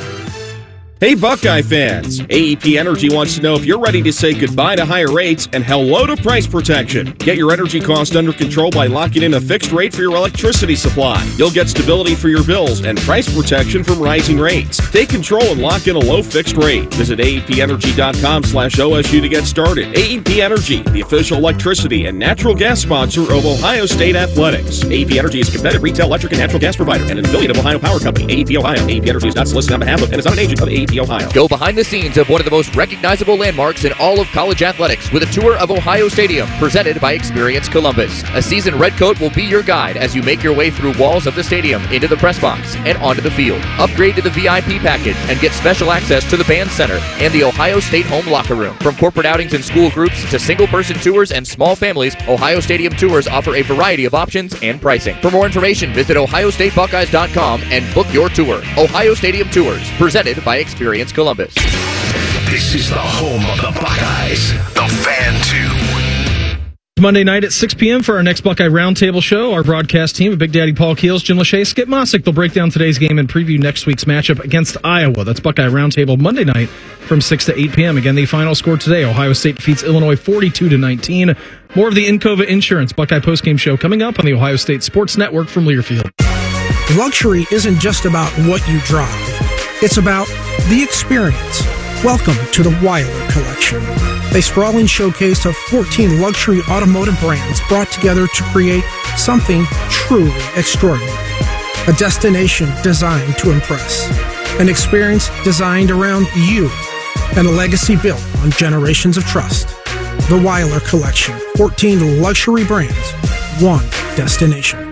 Hey Buckeye fans, A E P Energy wants to know if you're ready to say goodbye to higher rates and hello to price protection. Get your energy cost under control by locking in a fixed rate for your electricity supply. You'll get stability for your bills and price protection from rising rates. Take control and lock in a low fixed rate. Visit A E P energy dot com slash O S U to get started. A E P Energy, the official electricity and natural gas sponsor of Ohio State Athletics. A E P Energy is a competitive retail electric and natural gas provider and an affiliate of Ohio Power Company. A E P Ohio. A E P Energy is not solicited on behalf of and is not an agent of A E P Ohio. Go behind the scenes of one of the most recognizable landmarks in all of college athletics with a tour of Ohio Stadium presented by Experience Columbus. A seasoned redcoat will be your guide as you make your way through walls of the stadium, into the press box, and onto the field. Upgrade to the V I P package and get special access to the band center and the Ohio State home locker room. From corporate outings and school groups to single-person tours and small families, Ohio Stadium tours offer a variety of options and pricing. For more information, visit ohio state buckeyes dot com and book your tour. Ohio Stadium Tours, presented by Experience Columbus. This is the home of the Buckeyes, The Fan two. Monday night at six p.m. for our next Buckeye Roundtable show. Our broadcast team of Big Daddy Paul Keels, Jim Lachey, Skip Mossick. They'll break down today's game and preview next week's matchup against Iowa. That's Buckeye Roundtable Monday night from six to eight p.m. Again, the final score today, Ohio State defeats Illinois forty-two to nineteen. More of the Encova Insurance Buckeye postgame show coming up on the Ohio State Sports Network from Learfield. Luxury isn't just about what you drive. It's about the experience. Welcome to the Weiler Collection, a sprawling showcase of fourteen luxury automotive brands brought together to create something truly extraordinary. A destination designed to impress, an experience designed around you, and a legacy built on generations of trust. The Weiler Collection, fourteen luxury brands, one destination.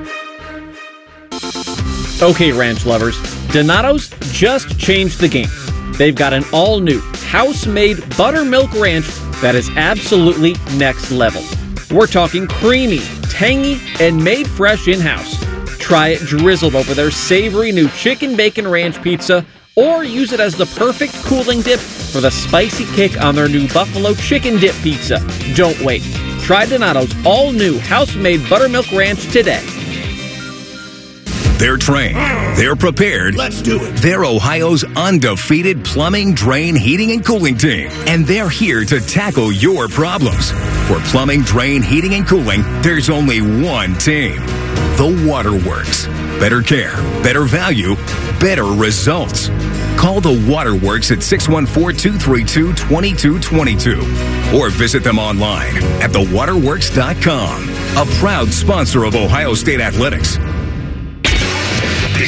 Okay, ranch lovers, Donato's just changed the game. They've got an all-new, house-made buttermilk ranch that is absolutely next level. We're talking creamy, tangy, and made fresh in-house. Try it drizzled over their savory new chicken bacon ranch pizza, or use it as the perfect cooling dip for the spicy kick on their new buffalo chicken dip pizza. Don't wait. Try Donato's all-new house-made buttermilk ranch today. They're trained. They're prepared. Let's do it. They're Ohio's undefeated plumbing, drain, heating, and cooling team. And they're here to tackle your problems. For plumbing, drain, heating, and cooling, there's only one team. The Waterworks. Better care, better value, better results. Call the Waterworks at six one four, two three two, two two two two or visit them online at the waterworks dot com. A proud sponsor of Ohio State Athletics.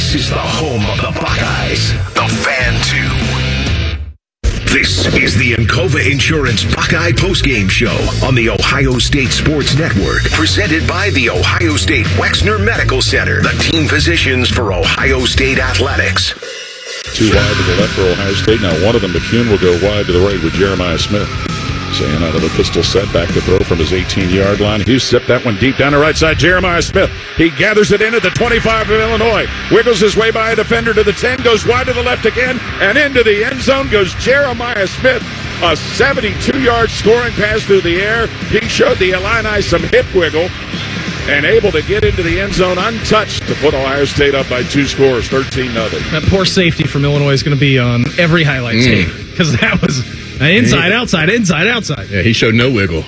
This is the home of the Buckeyes, the Fan two. This is the Encova Insurance Buckeye Postgame Show on the Ohio State Sports Network, presented by the Ohio State Wexner Medical Center, the team physicians for Ohio State Athletics. Two wide to the left for Ohio State. Now one of them, McCune, will go wide to the right with Jeremiah Smith. Saying out of a pistol set, back to throw from his eighteen-yard line. He zipped that one deep down the right side. Jeremiah Smith. He gathers it in at the twenty-five of Illinois. Wiggles his way by a defender to the ten. Goes wide to the left again. And into the end zone goes Jeremiah Smith. A seventy-two-yard scoring pass through the air. He showed the Illini some hip wiggle. And able to get into the end zone untouched to put Ohio State up by two scores, thirteen nothing. That poor safety from Illinois is going to be on every highlight Mm. tape because that was inside, outside, inside, outside. Yeah, he showed no wiggle.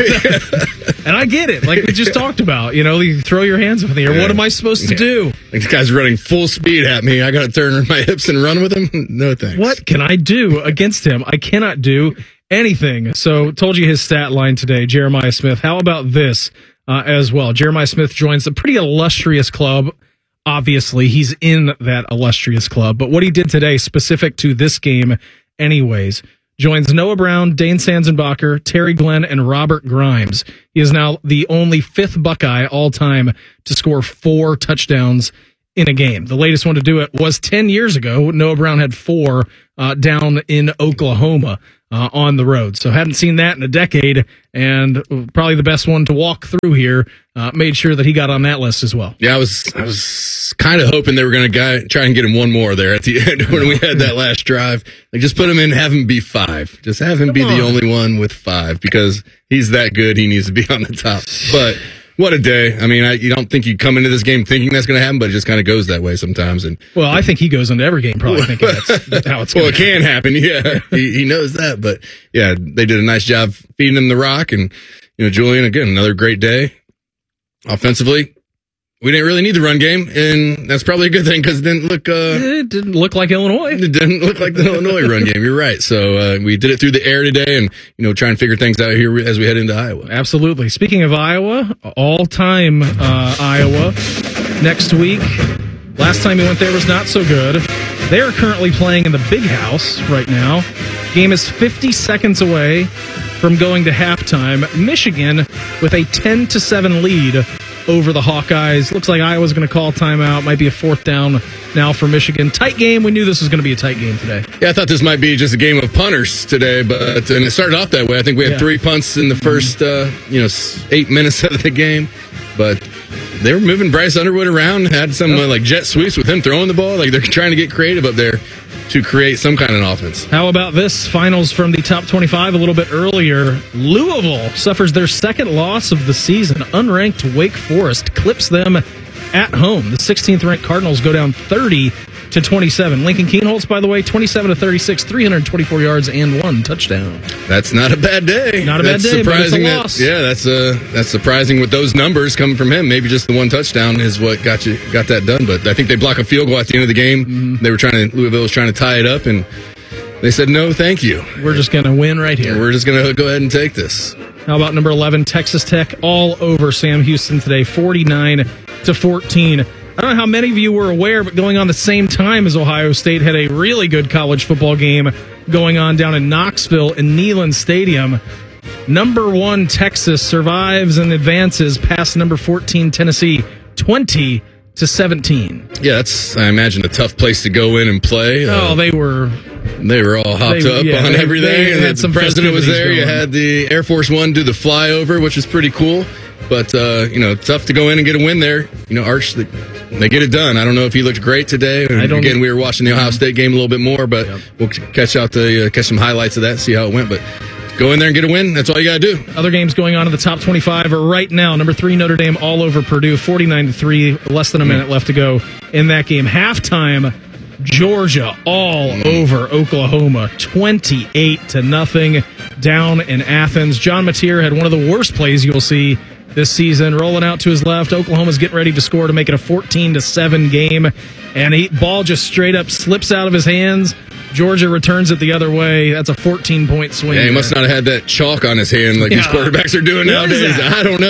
And I get it, like we just talked about. You know, you throw your hands up in the air. Yeah. What am I supposed to Yeah. do? Like this guy's running full speed at me. I got to turn my hips and run with him? No thanks. What can I do against him? I cannot do anything. So, told you his stat line today, Jeremiah Smith. How about this uh, as well? Jeremiah Smith joins a pretty illustrious club. Obviously, he's in that illustrious club. But what he did today, specific to this game anyways, joins Noah Brown, Dane Sanzenbacher, Terry Glenn, and Robert Grimes. He is now the only fifth Buckeye all-time to score four touchdowns in a game. The latest one to do it was ten years ago. Noah Brown had four uh, down in Oklahoma uh, on the road. So hadn't seen that in a decade, and probably the best one to walk through here. Uh, made sure that he got on that list as well. Yeah, I was I was kind of hoping they were going to try and get him one more there at the end when we had that last drive. Like, just put him in, have him be five. Just have him Come be on. the only one with five because he's that good. He needs to be on the top. But what a day. I mean, I, you don't think you come into this game thinking that's going to happen, but it just kind of goes that way sometimes. And Well, I think he goes into every game probably thinking that's how it's well, going it can happen. Yeah, he, he knows that. But yeah, they did a nice job feeding him the rock. And, you know, Julian, again, another great day. Offensively, we didn't really need the run game, and that's probably a good thing because it didn't look. Uh, It didn't look like Illinois. It didn't look like the Illinois run game. You're right. So uh, we did it through the air today, and you know, try and figure things out here as we head into Iowa. Absolutely. Speaking of Iowa, all-time uh, Iowa next week. Last time he went there was not so good. They are currently playing in the Big House right now. Game is fifty seconds away from going to halftime. Michigan with a ten to seven lead over the Hawkeyes. Looks like Iowa's going to call timeout. Might be a fourth down now for Michigan. Tight game. We knew this was going to be a tight game today. Yeah, I thought this might be just a game of punters today, but and it started off that way. I think we had Yeah. three punts in the first, uh, you know, s- eight minutes of the game, but they were moving Bryce Underwood around. Had some uh, like jet sweeps with him throwing the ball. Like they're trying to get creative up there to create some kind of offense. How about this? Finals from the top twenty-five a little bit earlier. Louisville suffers their second loss of the season. Unranked Wake Forest clips them at home. The sixteenth ranked Cardinals go down thirty to twenty-seven. Lincoln Kienholz, by the way, twenty-seven to thirty-six, three hundred twenty-four yards and one touchdown. That's not a bad day. Not a bad that's day, but it's a surprising that- loss. Yeah, that's uh, that's surprising with those numbers coming from him. Maybe just the one touchdown is what got you got that done. But I think they block a field goal at the end of the game. Mm-hmm. They were trying to Louisville was trying to tie it up, and they said no, thank you. We're just going to win right here. We're just going to go ahead and take this. How about number eleven, Texas Tech, all over Sam Houston today, forty-nine to fourteen. I don't know how many of you were aware, but going on the same time as Ohio State had a really good college football game going on down in Knoxville in Neyland Stadium. Number one, Texas survives and advances past number fourteen, Tennessee, twenty to seventeen. Yeah, that's I imagine a tough place to go in and play. Oh, Uh, they were They were all hopped They- up yeah, on they- everything. they and had the some president was festivities there. You going. had the Air Force One do the flyover, which was pretty cool. But, uh, you know, tough to go in and get a win there. You know, Arch, they, they get it done. I don't know if he looked great today. I don't- Again, we were watching the Ohio State game a little bit more, but we'll catch out the uh, catch some highlights of that, see how it went. But go in there and get a win. That's all you got to do. Other games going on in the top twenty-five are right now. Number three, Notre Dame all over Purdue, forty-nine to three, less than a minute left to go in that game. Halftime, Georgia all over Oklahoma, twenty-eight to nothing down in Athens. John Mateer had one of the worst plays you'll see this season, rolling out to his left. Oklahoma's getting ready to score to make it a fourteen to seven game, and he ball just straight up slips out of his hands. Georgia returns it the other way. That's a fourteen point swing. Yeah, he there. must not have had that chalk on his hand like these Yeah. quarterbacks are doing What is nowadays. that? I don't know.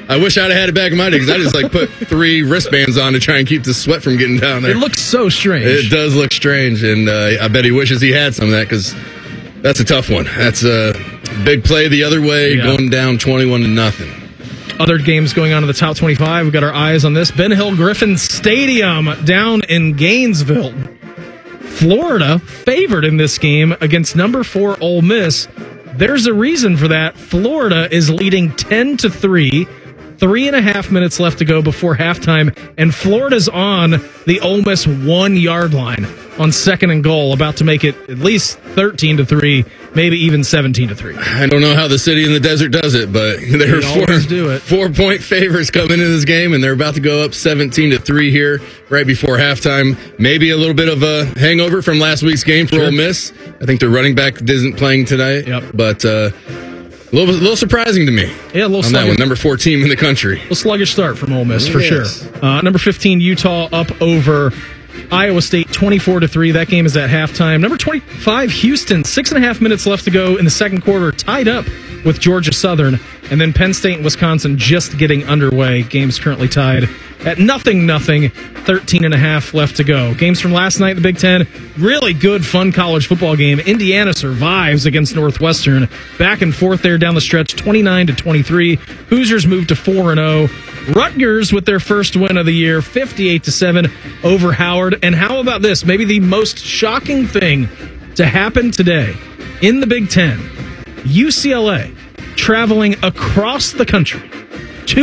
I wish I'd have had it back in my day because I just like put three wristbands on to try and keep the sweat from getting down there. It looks so strange. It does look strange, and uh, I bet he wishes he had some of that because that's a tough one. That's a big play the other way, Yeah. going down twenty-one to nothing. Other games going on in the top twenty-five. We've got our eyes on this. Ben Hill Griffin Stadium down in Gainesville. Florida favored in this game against number four Ole Miss. There's a reason for that. Florida is leading ten to three. Three and a half minutes left to go before halftime, and Florida's on the Ole Miss one yard line on second and goal, about to make it at least thirteen to three, maybe even seventeen to three. I don't know how the city in the desert does it, but they're four, do it. four point favorites coming into this game, and they're about to go up seventeen to three here right before halftime. Maybe a little bit of a hangover from last week's game for Sure. Ole Miss. I think their running back isn't playing tonight, Yep. but uh, a little, a little surprising to me. Yeah, a little on that sluggish. one, number four team in the country. A little sluggish start from Ole Miss, for Yes. sure. Uh, number fifteen, Utah up over Iowa State twenty-four to three. That game is at halftime. Number twenty-five, Houston, six and a half minutes left to go in the second quarter, tied up with Georgia Southern. And then Penn State and Wisconsin just getting underway. Game's currently tied at nothing, nothing. thirteen and a half left to go. Games from last night in the Big Ten. Really good, fun college football game. Indiana survives against Northwestern. Back and forth there down the stretch, twenty-nine to twenty-three. Hoosiers move to four and oh. Rutgers with their first win of the year, fifty-eight to seven over Howard. And how about this? Maybe the most shocking thing to happen today in the Big Ten. U C L A traveling across the country